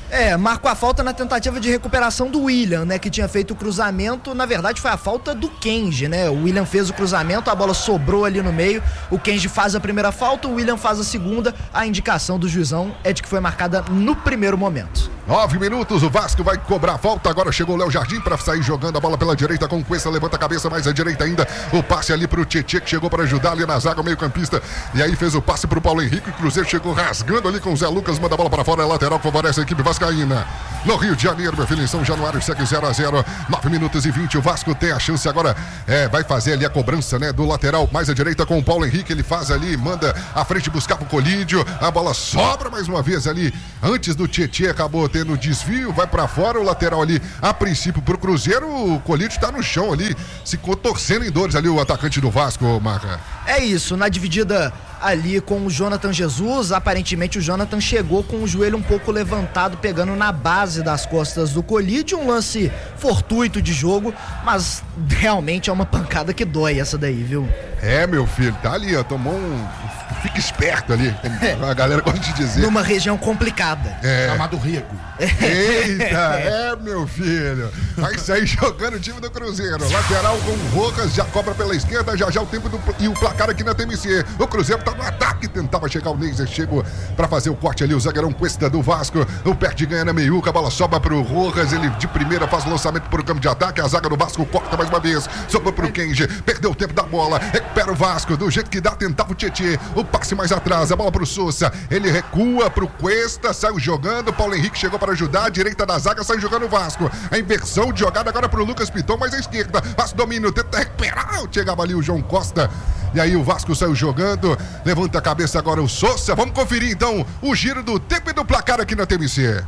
S1: Marcou a falta na tentativa de recuperação do William, né? Que tinha feito o cruzamento. Na verdade, foi a falta do Kenji, né? O William fez o cruzamento, a bola sobrou ali no meio. O Kenji faz a primeira falta, o William faz a segunda. A indicação do juizão é de que foi marcada no primeiro momento.
S2: 9 minutos, o Vasco vai cobrar a falta. Agora chegou o Léo Jardim para sair jogando a bola pela direita com Cuesta, levanta a cabeça mais à direita ainda. O passe ali pro Tietê, que chegou para ajudar ali na zaga, o meio-campista. E aí fez o passe pro Paulo Henrique. O Cruzeiro chegou rasgando ali com o Zé Lucas, manda a bola para fora, é lateral, favorece a equipe vascaína. No Rio de Janeiro, meu filho, em São Januário, segue 0-0. 9 minutos e 20. O Vasco tem a chance agora. Vai fazer ali a cobrança, né? Do lateral mais à direita com o Paulo Henrique. Ele faz ali, manda à frente buscar pro Colídio. A bola sobra mais uma vez ali. Antes do Tietê, acabou tendo desvio. Vai pra fora. O lateral ali, a princípio, pro Cruzeiro. O Colídio tá no chão ali, se contorcendo em dores ali, o atacante do Vasco, Marca.
S1: É isso, na dividida ali com o Jonathan Jesus, aparentemente o Jonathan chegou com o joelho um pouco levantado, pegando na base das costas do Colídio, um lance fortuito de jogo, mas realmente é uma pancada que dói essa daí, viu?
S2: Meu filho, tá ali, ó, tomou fica esperto ali, a galera gosta de dizer.
S1: Numa região complicada.
S3: Chamado Rego.
S2: Eita, meu filho. Vai sair jogando o time do Cruzeiro. Lateral com Rojas, já cobra pela esquerda, já o tempo e o placar aqui na TMC. O Cruzeiro tá no ataque, tentava chegar o Neiser, chegou pra fazer o corte ali, o zagueirão Cuesta do Vasco. O Perde ganha na meiuca, a bola sobra pro Rojas, ele de primeira faz o lançamento pro campo de ataque, a zaga do Vasco corta mais uma vez, sobra pro Kenji, perdeu o tempo da bola, recupera o Vasco, do jeito que dá, tentava o Tietê, o passe mais atrás, a bola pro Sousa, ele recua pro Cuesta, saiu jogando, Paulo Henrique chegou para ajudar, a direita da zaga, sai jogando o Vasco, a inversão de jogada agora pro Lucas Piton, mais à esquerda, faz domínio, tenta recuperar, chegava ali o João Costa, e aí o Vasco saiu jogando, levanta a cabeça agora o Sousa, vamos conferir então o giro do tempo e do placar aqui na TMC.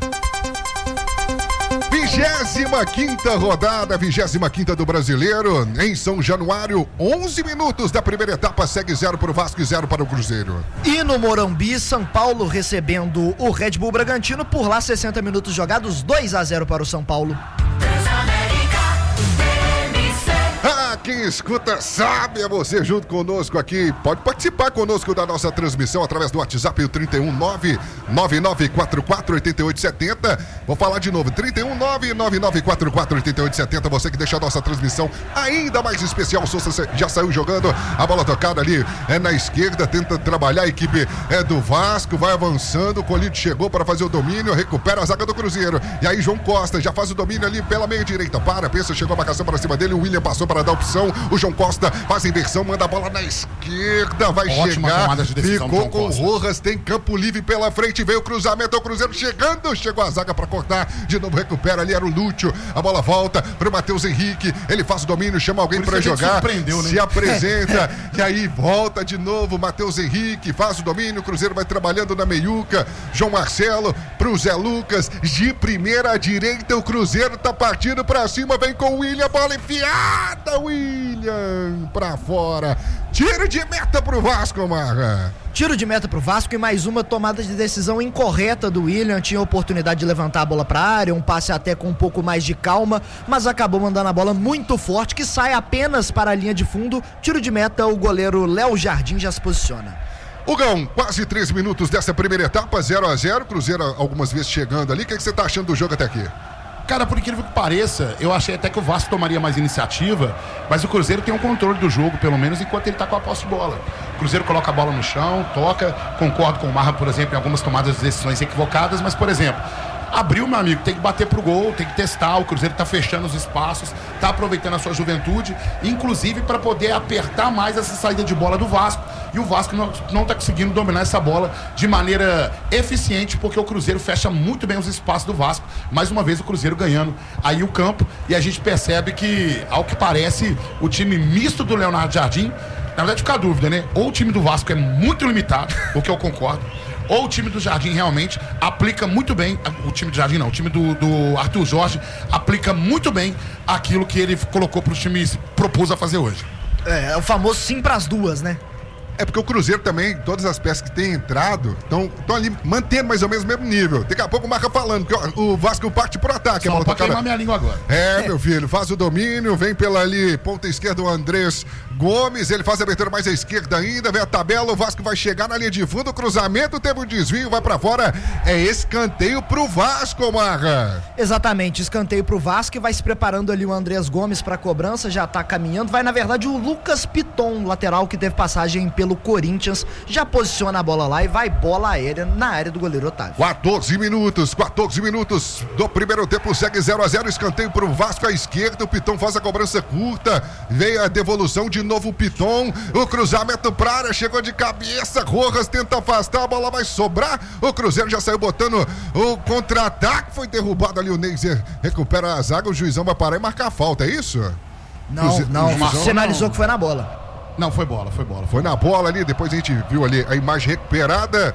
S2: 25ª rodada, 25ª do Brasileiro, em São Januário, 11 minutos da primeira etapa, segue 0 para o Vasco e 0 para o Cruzeiro.
S1: E no Morumbi, São Paulo recebendo o Red Bull Bragantino, por lá 60 minutos jogados, 2-0 para o São Paulo.
S2: Quem escuta sabe, é você junto conosco aqui. Pode participar conosco da nossa transmissão através do WhatsApp, o 319-9944-8870. Vou falar de novo, 319-9944-8870. Você que deixa a nossa transmissão ainda mais especial. O Sousa já saiu jogando, a bola tocada ali na esquerda, tenta trabalhar, a equipe do Vasco, vai avançando, o Colídio chegou para fazer o domínio, recupera a zaga do Cruzeiro. E aí João Costa já faz o domínio ali pela meia direita, pensa, chegou a marcação para cima dele, o William passou para dar opção. O João Costa faz a inversão, manda a bola na esquerda, vai
S3: Ótima
S2: chegar,
S3: de decisão,
S2: ficou com o Rojas, tem campo livre pela frente, veio o cruzamento, o Cruzeiro chegando, chegou a zaga para cortar, de novo recupera ali, era o Lúcio, a bola volta pro Matheus Henrique, ele faz o domínio, chama alguém para jogar, se apresenta, e aí volta de novo, Matheus Henrique, faz o domínio, o Cruzeiro vai trabalhando na meiuca, João Marcelo pro Zé Lucas, de primeira à direita, o Cruzeiro tá partindo pra cima, vem com o William, bola enfiada, William pra fora, tiro de meta pro Vasco, Marra.
S1: Tiro de meta pro Vasco e mais uma tomada de decisão incorreta do William, tinha oportunidade de levantar a bola pra área, um passe até com um pouco mais de calma, mas acabou mandando a bola muito forte, que sai apenas para a linha de fundo, tiro de meta, o goleiro Léo Jardim já se posiciona.
S2: Hugão, quase 3 minutos dessa primeira etapa, 0-0, Cruzeiro algumas vezes chegando ali, o que você tá achando do jogo até aqui?
S3: Cara, por incrível que pareça, eu achei até que o Vasco tomaria mais iniciativa, mas o Cruzeiro tem um controle do jogo, pelo menos enquanto ele tá com a posse de bola. O Cruzeiro coloca a bola no chão, toca, concordo com o Marra, por exemplo, em algumas tomadas de decisões equivocadas, mas, por exemplo, abriu, meu amigo, tem que bater pro gol, tem que testar, o Cruzeiro tá fechando os espaços, tá aproveitando a sua juventude, inclusive para poder apertar mais essa saída de bola do Vasco, e o Vasco não tá conseguindo dominar essa bola de maneira eficiente, porque o Cruzeiro fecha muito bem os espaços do Vasco, mais uma vez o Cruzeiro ganhando aí o campo, e a gente percebe que, ao que parece, o time misto do Leonardo Jardim, na verdade fica a dúvida, né, ou o time do Vasco é muito limitado, o que eu concordo, ou o time do Jardim realmente aplica muito bem, o time do Jardim não, o time do Arthur Jorge aplica muito bem aquilo que ele colocou para os times, propôs a fazer hoje.
S1: É o famoso sim pras duas, né?
S2: É porque o Cruzeiro também, todas as peças que tem entrado, estão ali mantendo mais ou menos o mesmo nível. Daqui a pouco o Marca falando, que o Vasco parte pro ataque.
S3: Só pra queimar minha língua agora.
S2: Meu filho, faz o domínio, vem pela ali, ponta esquerda o Andrés Gomes, ele faz a abertura mais à esquerda ainda, vem a tabela, o Vasco vai chegar na linha de fundo, o cruzamento, teve um desvio, vai pra fora, é escanteio pro Vasco, Marra.
S1: Exatamente, escanteio pro Vasco, e vai se preparando ali o Andrés Gomes pra cobrança, já tá caminhando, vai na verdade o Lucas Piton, lateral que teve passagem pelo Corinthians, já posiciona a bola lá e vai bola aérea na área do goleiro Otávio.
S2: 14 minutos do primeiro tempo, segue 0-0, escanteio pro Vasco à esquerda, o Piton faz a cobrança curta, veio a devolução, de novo o Piton, o cruzamento pra área, chegou de cabeça, Rojas tenta afastar, a bola vai sobrar, o Cruzeiro já saiu botando o contra-ataque, foi derrubado ali, o Neiser recupera a zaga, o juizão vai parar e marcar a falta, é isso?
S1: Não, sinalizou que foi na bola.
S3: Não, foi bola.
S2: Foi na bola ali, depois a gente viu ali a imagem recuperada.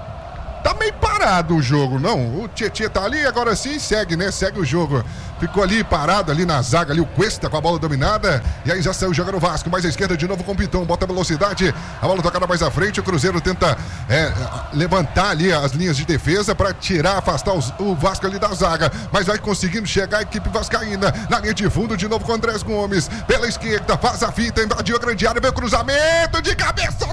S2: Tá meio parado o jogo, não? O Tietê tá ali, agora sim segue, né? Segue o jogo. Ficou ali parado ali na zaga, ali o Cuesta com a bola dominada. E aí já saiu jogando o Vasco, mais à esquerda de novo com o Piton, bota velocidade. A bola tocada mais à frente, o Cruzeiro tenta levantar ali as linhas de defesa pra tirar, afastar o Vasco ali da zaga. Mas vai conseguindo chegar a equipe vascaína na linha de fundo, de novo com o Andrés Gomes. Pela esquerda, faz a fita, invadiu a grande área, veio o cruzamento de cabeça,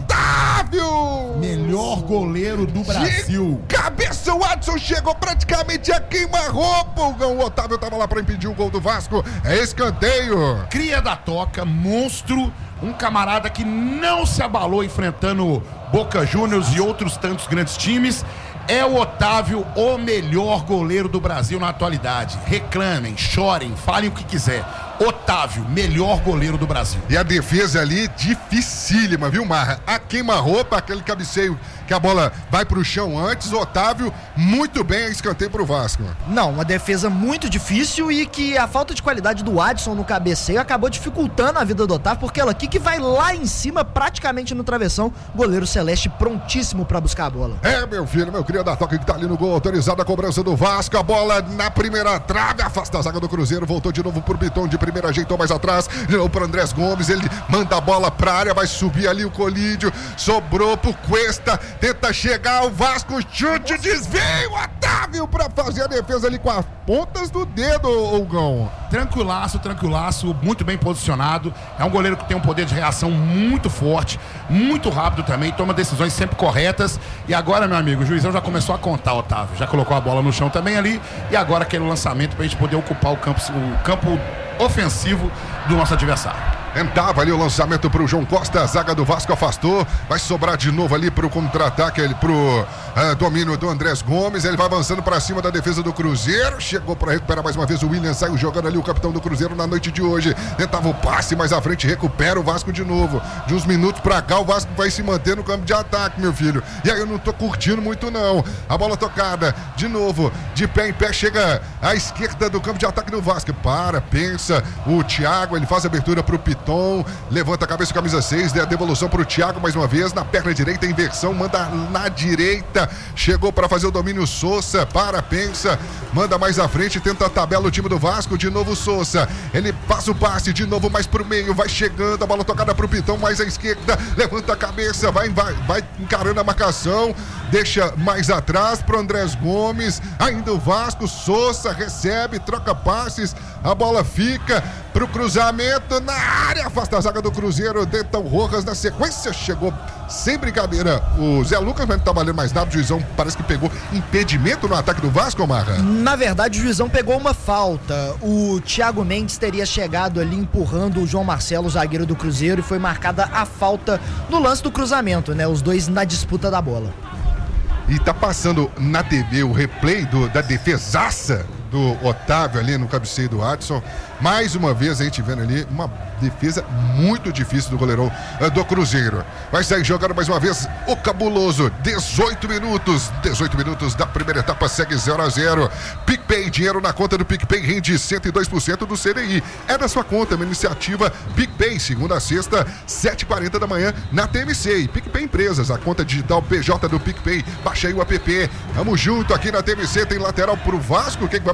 S2: Otávio!
S3: Melhor goleiro do Brasil.
S2: Cabeça, o Adson chegou praticamente a queima-roupa. O Otávio tava lá pra impedir o gol do Vasco. É escanteio.
S3: Cria da toca, monstro. Um camarada que não se abalou enfrentando Boca Juniors e outros tantos grandes times. É o Otávio, o melhor goleiro do Brasil na atualidade. Reclamem, chorem, falem o que quiser. Otávio, melhor goleiro do Brasil.
S2: E a defesa ali, dificílima, viu, Marra? A queima-roupa, aquele cabeceio que a bola vai pro chão antes. Otávio, muito bem, escanteio pro Vasco.
S1: Não, uma defesa muito difícil, e que a falta de qualidade do Adson no cabeceio acabou dificultando a vida do Otávio, porque ela aqui que vai lá em cima, praticamente no travessão, goleiro Celeste prontíssimo pra buscar a bola.
S2: Meu filho, meu querido, da toca que tá ali no gol, autorizada a cobrança do Vasco, a bola na primeira trave, afasta a zaga do Cruzeiro, voltou de novo pro Piton, de primeira ajeitou mais atrás, de novo pro Andrés Gomes, ele manda a bola pra área, vai subir ali o Colídio, sobrou pro Cuesta, tenta chegar o Vasco, chute, desvio, Otávio pra fazer a defesa ali com as pontas do dedo, Ogão.
S3: Tranquilaço, muito bem posicionado, é um goleiro que tem um poder de reação muito forte, muito rápido também, toma decisões sempre corretas. E agora, meu amigo, o juizão já começou a contar, Otávio, já colocou a bola no chão também ali, e agora aquele lançamento pra gente poder ocupar o campo ofensivo do nosso adversário.
S2: Tentava ali o lançamento pro João Costa, a zaga do Vasco afastou, vai sobrar de novo ali pro contra-ataque, pro domínio do Andrés Gomes, ele vai avançando pra cima da defesa do Cruzeiro, chegou pra recuperar mais uma vez o William, saiu jogando ali o capitão do Cruzeiro na noite de hoje, tentava o passe mais à frente, recupera o Vasco de novo, de uns minutos pra cá o Vasco vai se manter no campo de ataque, meu filho, e aí eu não tô curtindo muito não, a bola tocada, de novo, de pé em pé, chega à esquerda do campo de ataque do Vasco, pensa, o Thiago, ele faz a abertura pro Piton, levanta a cabeça, camisa 6, a devolução pro Thiago mais uma vez, na perna direita, inversão, manda na direita, chegou para fazer o domínio Sousa, pensa, manda mais à frente, tenta a tabela o time do Vasco, de novo Sousa, ele passa o passe, de novo mais pro meio, vai chegando, a bola tocada pro Pitão, mais à esquerda, levanta a cabeça, vai encarando a marcação, deixa mais atrás pro Andrés Gomes, ainda o Vasco, Sousa recebe, troca passes, a bola fica pro cruzamento na área, afasta a zaga do Cruzeiro, tenta o Rojas na sequência, chegou sem brincadeira o Zé Lucas, mas não tá valendo mais nada, o juizão parece que pegou impedimento no ataque do Vasco, Marra.
S1: Na verdade o juizão pegou uma falta, o Thiago Mendes teria chegado ali empurrando o João Marcelo, o zagueiro do Cruzeiro, e foi marcada a falta no lance do cruzamento, né, os dois na disputa da bola.
S2: E tá passando na TV o replay da defesaça do Otávio ali no cabeceio do Adson. Mais uma vez a gente vendo ali uma defesa muito difícil do goleirão do Cruzeiro. Vai sair jogando mais uma vez o cabuloso. 18 minutos da primeira etapa, segue 0-0. PicPay, dinheiro na conta do PicPay rende 102% do CDI. É da sua conta, uma iniciativa PicPay, segunda a sexta, 7h40 da manhã na TMC. E PicPay Empresas, a conta digital PJ do PicPay. Baixa aí o app. Tamo junto aqui na TMC, tem lateral pro Vasco, quem vai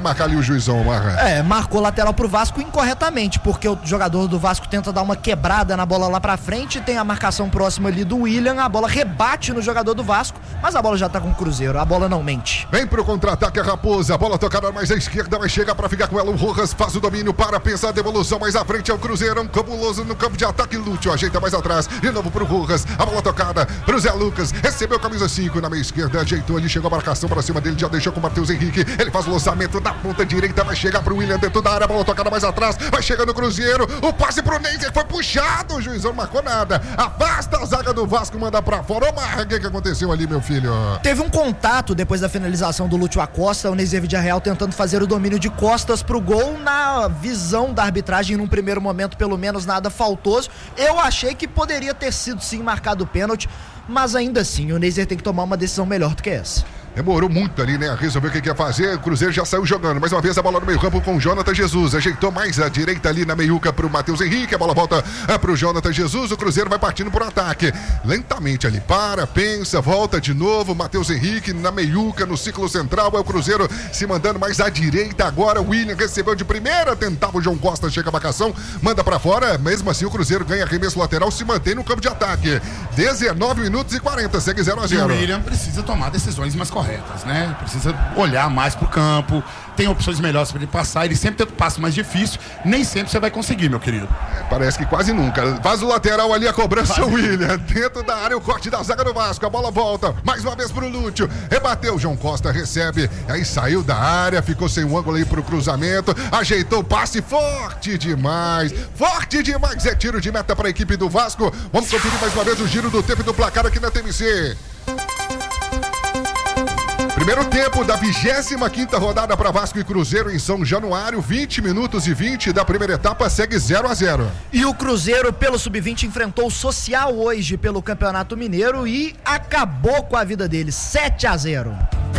S2: marcar ali o juizão, Marra?
S1: Marcou lateral pro Vasco incorretamente, porque o jogador do Vasco tenta dar uma quebrada na bola lá pra frente, tem a marcação próxima ali do William, a bola rebate no jogador do Vasco, mas a bola já tá com o Cruzeiro, a bola não mente.
S2: Vem pro contra-ataque a Raposa, a bola tocada mais à esquerda, vai chegar pra ficar com ela, o Rojas faz o domínio para pensar a devolução, mais à frente é o Cruzeiro, um cabuloso no campo de ataque, Lúcio ajeita mais atrás, de novo pro Rojas, a bola tocada pro Zé Lucas, recebeu camisa 5 na meia esquerda, ajeitou ali, chegou a marcação pra cima dele, já deixou com o Matheus Henrique, ele faz o lançamento da ponta direita, vai chegar pro William dentro da área, a bola tocada mais atrás, vai chegando o Cruzeiro, o passe pro Neiser foi puxado, o juizão não marcou nada, afasta a zaga do Vasco, manda pra fora. Ô Marra, o que aconteceu ali, meu filho?
S1: Teve um contato depois da finalização do Lúcio Acosta, o Neiser Villarreal tentando fazer o domínio de costas pro gol, na visão da arbitragem num primeiro momento, pelo menos nada faltoso. Eu achei que poderia ter sido sim marcado o pênalti, mas ainda assim o Neiser tem que tomar uma decisão melhor do que essa.
S2: Demorou muito ali, né? A resolver o que ia fazer. O Cruzeiro já saiu jogando. Mais uma vez a bola no meio campo com o Jonathan Jesus. Ajeitou mais à direita ali na meiuca pro Matheus Henrique. A bola volta pro Jonathan Jesus. O Cruzeiro vai partindo por ataque. Lentamente ali. Pensa, volta de novo. Matheus Henrique na meiuca, no ciclo central. É o Cruzeiro se mandando mais à direita agora. O William recebeu de primeira. Tentava o João Costa, chega a marcação. Manda pra fora. Mesmo assim o Cruzeiro ganha arremesso lateral. Se mantém no campo de ataque. 19 minutos e 40. Segue 0-0.
S3: O William precisa tomar decisões mais corretas, né? Precisa olhar mais pro campo, tem opções melhores para ele passar, ele sempre tenta o passo mais difícil, nem sempre você vai conseguir, meu querido.
S2: Parece que quase nunca. Faz o lateral ali, a cobrança, William, dentro da área, o corte da zaga do Vasco, a bola volta, mais uma vez pro Lúcio, rebateu, João Costa recebe, aí saiu da área, ficou sem um ângulo aí pro cruzamento, ajeitou o passe, forte demais, é tiro de meta para a equipe do Vasco. Vamos conferir mais uma vez o giro do tempo e do placar aqui na TMC. Primeiro tempo da 25ª rodada para Vasco e Cruzeiro em São Januário, 20 minutos e 20 da primeira etapa, segue 0-0.
S1: E o Cruzeiro, pelo Sub-20, enfrentou o Social hoje pelo Campeonato Mineiro e acabou com a vida dele, 7-0.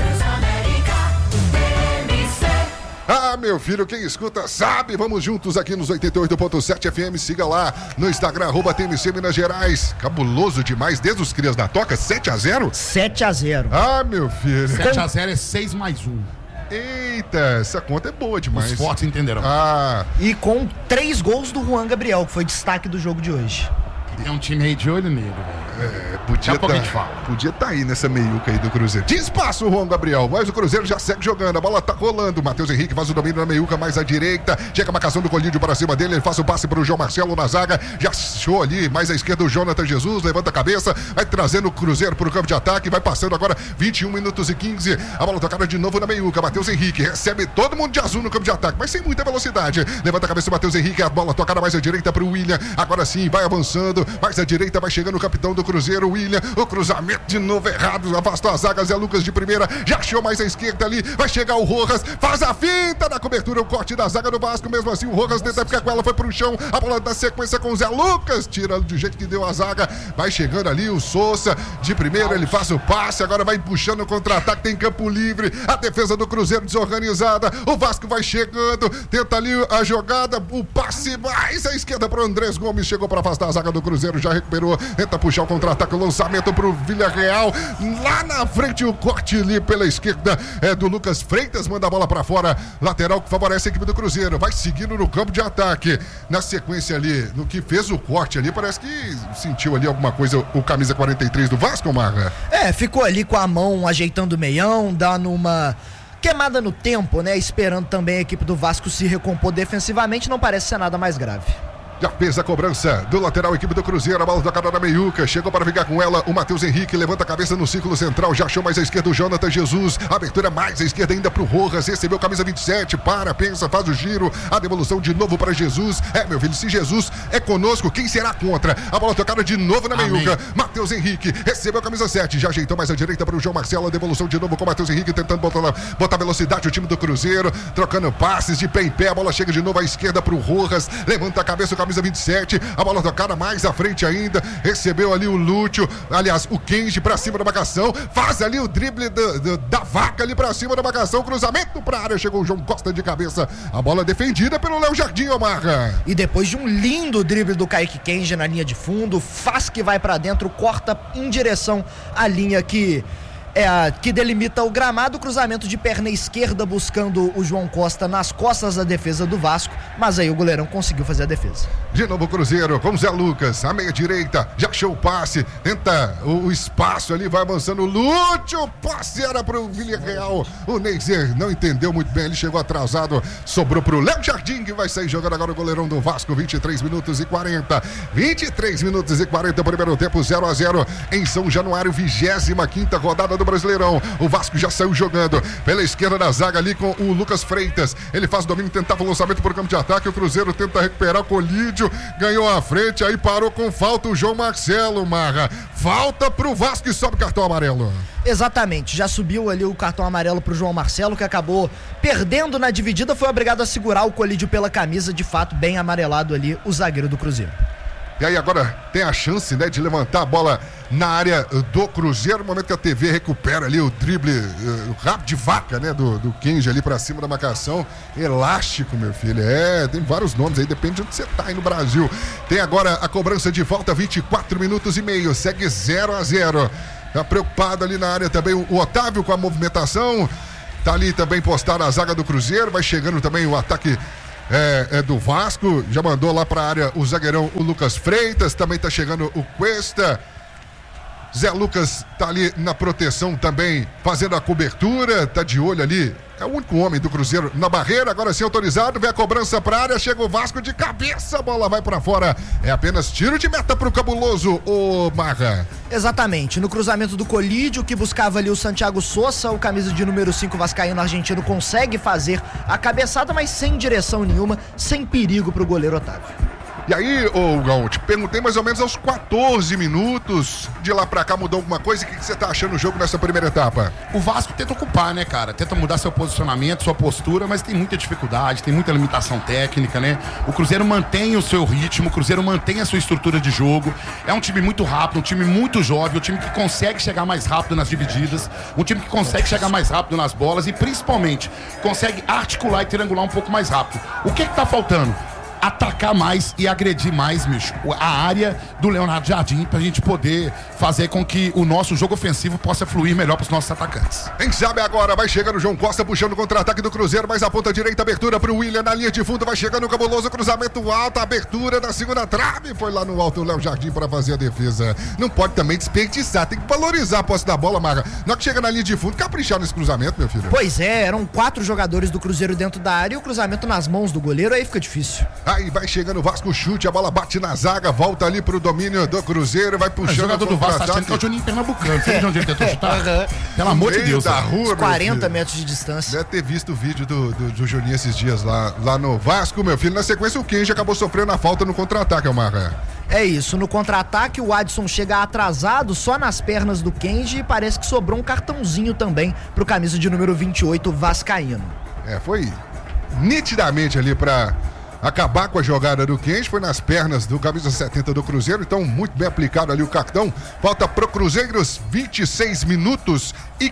S2: Ah, meu filho, quem escuta sabe, vamos juntos aqui nos 88.7 FM, siga lá no Instagram, @TMC Minas Gerais. Cabuloso demais, desde os crias da toca, 7-0?
S1: 7-0.
S2: Ah, meu filho.
S3: 7-0 é 6+1.
S2: Eita, essa conta é boa demais.
S3: Os fortes entenderão.
S1: E com 3 gols do Juan Gabriel, que foi destaque do jogo de hoje.
S3: É um time aí de olho nele, velho.
S2: Podia tá aí nessa meiuca aí do Cruzeiro. Tinha espaço o Juan Gabriel, mas o Cruzeiro já segue jogando, a bola tá rolando. Matheus Henrique faz o domínio na meiuca, mais à direita, chega a marcação do Colídio para cima dele, ele faz o passe pro João Marcelo na zaga, já achou ali, mais à esquerda o Jonathan Jesus, levanta a cabeça, vai trazendo o Cruzeiro pro campo de ataque, vai passando agora 21 minutos e 15, a bola tocada de novo na meiuca, Matheus Henrique recebe todo mundo de azul no campo de ataque, mas sem muita velocidade, levanta a cabeça o Matheus Henrique, a bola tocada mais à direita pro William, agora sim, vai avançando, mais à direita vai chegando o capitão do Cruzeiro, William, o cruzamento de novo errado, afastou a zaga, Zé Lucas de primeira, já achou mais à esquerda ali, vai chegar o Rojas, faz a finta na cobertura, o corte da zaga do Vasco, mesmo assim o Rojas tenta ficar com ela, foi pro chão, a bola da sequência com o Zé Lucas, tira do jeito que deu a zaga, vai chegando ali o Souza, de primeira ele faz o passe, agora vai puxando o contra-ataque, tem campo livre, a defesa do Cruzeiro desorganizada, o Vasco vai chegando, tenta ali a jogada, o passe mais à esquerda pro Andrés Gomes, chegou para afastar a zaga do Cruzeiro, já recuperou, tenta puxar o contra-ataque, o lançamento pro Villarreal, lá na frente o corte ali pela esquerda é do Lucas Freitas, manda a bola pra fora, lateral que favorece a equipe do Cruzeiro, vai seguindo no campo de ataque, na sequência ali, no que fez o corte ali, parece que sentiu ali alguma coisa o camisa 43 do Vasco, Marra?
S1: Ficou ali com a mão ajeitando o meião, dando uma queimada no tempo, né, esperando também a equipe do Vasco se recompor defensivamente, não parece ser nada mais grave.
S2: Já fez a cobrança do lateral, equipe do Cruzeiro, a bola tocada na meiuca, chegou para ficar com ela o Matheus Henrique, levanta a cabeça no círculo central, já achou mais à esquerda o Jonathan Jesus, abertura mais à esquerda ainda pro Rojas, recebeu camisa 27, pensa, faz o giro, a devolução de novo para Jesus, meu filho, se Jesus é conosco, quem será contra? A bola tocada de novo na meiuca, Matheus Henrique, recebeu a camisa 7, já ajeitou mais à direita para o João Marcelo, a devolução de novo com o Matheus Henrique, tentando botar velocidade o time do Cruzeiro, trocando passes de pé em pé, a bola chega de novo à esquerda pro Rojas, levanta a cabeça o camisa 27, a bola tocada mais à frente ainda, recebeu ali o Lúcio, aliás, o Kenji pra cima da marcação, faz ali o drible da vaca ali pra cima da marcação, cruzamento pra área, chegou o João Costa de cabeça, a bola defendida pelo Léo Jardim, Omarra.
S1: E depois de um lindo drible do Kaique Kenji na linha de fundo, faz que vai pra dentro, corta em direção à linha que Que delimita o gramado, cruzamento de perna esquerda buscando o João Costa nas costas da defesa do Vasco, mas aí o goleirão conseguiu fazer a defesa.
S2: De novo o Cruzeiro com Zé Lucas, a meia direita, já achou o passe, tenta o espaço ali, vai avançando o Lúcio, o passe era pro Villarreal, o Neiser não entendeu muito bem, ele chegou atrasado, sobrou pro Léo Jardim, que vai sair jogando agora o goleirão do Vasco, 23 minutos e 40, primeiro tempo, 0-0 em São Januário, 25ª rodada do Brasileirão. O Vasco já saiu jogando pela esquerda da zaga ali com o Lucas Freitas. Ele faz o domínio, tentava o lançamento por campo de ataque. O Cruzeiro tenta recuperar o Colídio, ganhou a frente, aí parou com falta o João Marcelo, Marra. Falta pro Vasco e sobe cartão amarelo.
S1: Exatamente, já subiu ali o cartão amarelo pro João Marcelo, que acabou perdendo na dividida, foi obrigado a segurar o Colídio pela camisa, de fato bem amarelado ali o zagueiro do Cruzeiro.
S2: E aí agora tem a chance, né, de levantar a bola na área do Cruzeiro, no momento que a TV recupera ali o drible, o rabo de vaca, né, do Kenji ali pra cima da marcação, elástico, meu filho, tem vários nomes aí, depende de onde você tá aí no Brasil. Tem agora a cobrança de volta, 24 minutos e meio, segue 0-0. Tá preocupado ali na área também o Otávio com a movimentação, tá ali também postado a zaga do Cruzeiro, vai chegando também o ataque do Vasco, já mandou lá pra área o zagueirão, o Lucas Freitas, também tá chegando o Cuesta, Zé Lucas tá ali na proteção também, fazendo a cobertura, tá de olho ali, é o único homem do Cruzeiro na barreira, agora sim autorizado, vem a cobrança pra área, chega o Vasco de cabeça, a bola vai pra fora, é apenas tiro de meta pro Cabuloso, o Marra.
S1: Exatamente, no cruzamento do Colídio, que buscava ali o Santiago Sousa, o camisa de número 5 vascaíno argentino consegue fazer a cabeçada, mas sem direção nenhuma, sem perigo pro goleiro Otávio.
S2: E aí, Gão, te perguntei mais ou menos aos 14 minutos, de lá pra cá mudou alguma coisa, o que você tá achando do jogo nessa primeira etapa?
S3: O Vasco tenta ocupar, né, cara? Tenta mudar seu posicionamento, sua postura, mas tem muita dificuldade, tem muita limitação técnica, né? O Cruzeiro mantém o seu ritmo, o Cruzeiro mantém a sua estrutura de jogo, é um time muito rápido, um time muito jovem, um time que consegue chegar mais rápido nas divididas, um time que consegue chegar mais rápido nas bolas e principalmente consegue articular e triangular um pouco mais rápido. O que tá faltando? Atacar mais e agredir mais, bicho, a área do Leonardo Jardim, pra gente poder fazer com que o nosso jogo ofensivo possa fluir melhor pros nossos atacantes.
S2: Quem sabe agora, vai chegando o João Costa puxando o contra-ataque do Cruzeiro, mais a ponta direita, abertura pro William na linha de fundo, vai chegando o Cabuloso, cruzamento alto, abertura da segunda trave, foi lá no alto o Léo Jardim pra fazer a defesa. Não pode também desperdiçar, tem que valorizar a posse da bola, Marra. Na hora que chega na linha de fundo, caprichar nesse cruzamento, meu filho.
S1: Pois é, eram 4 jogadores do Cruzeiro dentro da área e o cruzamento nas mãos do goleiro, aí fica difícil.
S2: Aí vai chegando o Vasco, chute, a bola bate na zaga, volta ali pro domínio do Cruzeiro, vai puxando. O
S3: jogador do Vasco tá achando que é o Juninho Pernambucano. Sabe de onde ele tentou chutar? Pelo amor de Deus.
S2: Da rua,
S1: 40 metros de distância.
S2: Deve ter visto o vídeo do Juninho esses dias lá no Vasco, meu filho. Na sequência, o Kenji acabou sofrendo a falta no contra-ataque, Marra.
S1: É isso, no contra-ataque o Adson chega atrasado só nas pernas do Kenji e parece que sobrou um cartãozinho também pro camisa de número 28 vascaíno.
S2: Foi nitidamente ali pra acabar com a jogada do Kenji, foi nas pernas do camisa 70 do Cruzeiro, então muito bem aplicado ali o cartão. Falta pro Cruzeiro 26 minutos e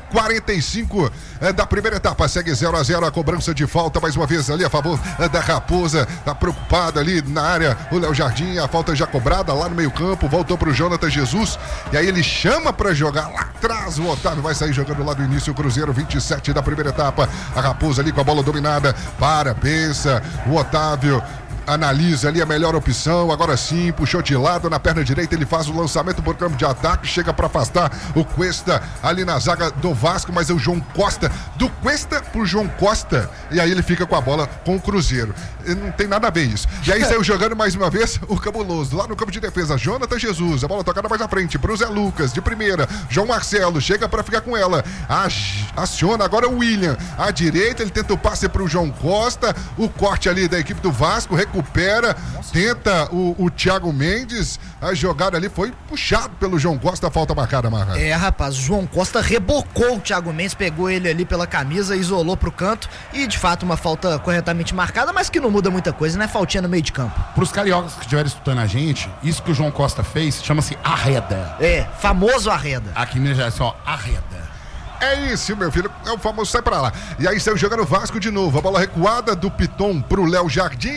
S2: 45 da primeira etapa, segue 0-0 a cobrança de falta, mais uma vez ali a favor da Raposa, tá preocupado ali na área o Léo Jardim, a falta já cobrada lá no meio campo, voltou pro Jonathan Jesus, e aí ele chama pra jogar lá atrás, o Otávio vai sair jogando lá do início, o Cruzeiro 27 da primeira etapa, a Raposa ali com a bola dominada, pensa, o Otávio analisa ali a melhor opção, agora sim, puxou de lado, na perna direita ele faz o lançamento por campo de ataque, chega para afastar o Cuesta ali na zaga do Vasco, mas é o João Costa, do Cuesta pro João Costa, e aí ele fica com a bola com o Cruzeiro, não tem nada a ver isso, e aí saiu jogando mais uma vez o Cabuloso, lá no campo de defesa, Jonathan Jesus, a bola tocada mais à frente, pro Zé Lucas, de primeira, João Marcelo, chega para ficar com ela, aciona agora o William, à direita, ele tenta o passe pro João Costa, o corte ali da equipe do Vasco, recupera, tenta o Thiago Mendes, a jogada ali foi puxado pelo João Costa, falta marcada, Marra.
S1: Rapaz, o João Costa rebocou o Thiago Mendes, pegou ele ali pela camisa, isolou pro canto e de fato uma falta corretamente marcada, mas que não muda muita coisa, né? Faltinha no meio de campo.
S3: Pros cariocas que estiverem escutando a gente, isso que o João Costa fez chama-se arreda.
S1: Famoso arreda.
S3: Aqui em Minas Gerais, arreda.
S2: É isso, meu filho, é o famoso sai pra lá. E aí saiu jogando o Vasco de novo, a bola recuada do Piton pro Léo Jardim,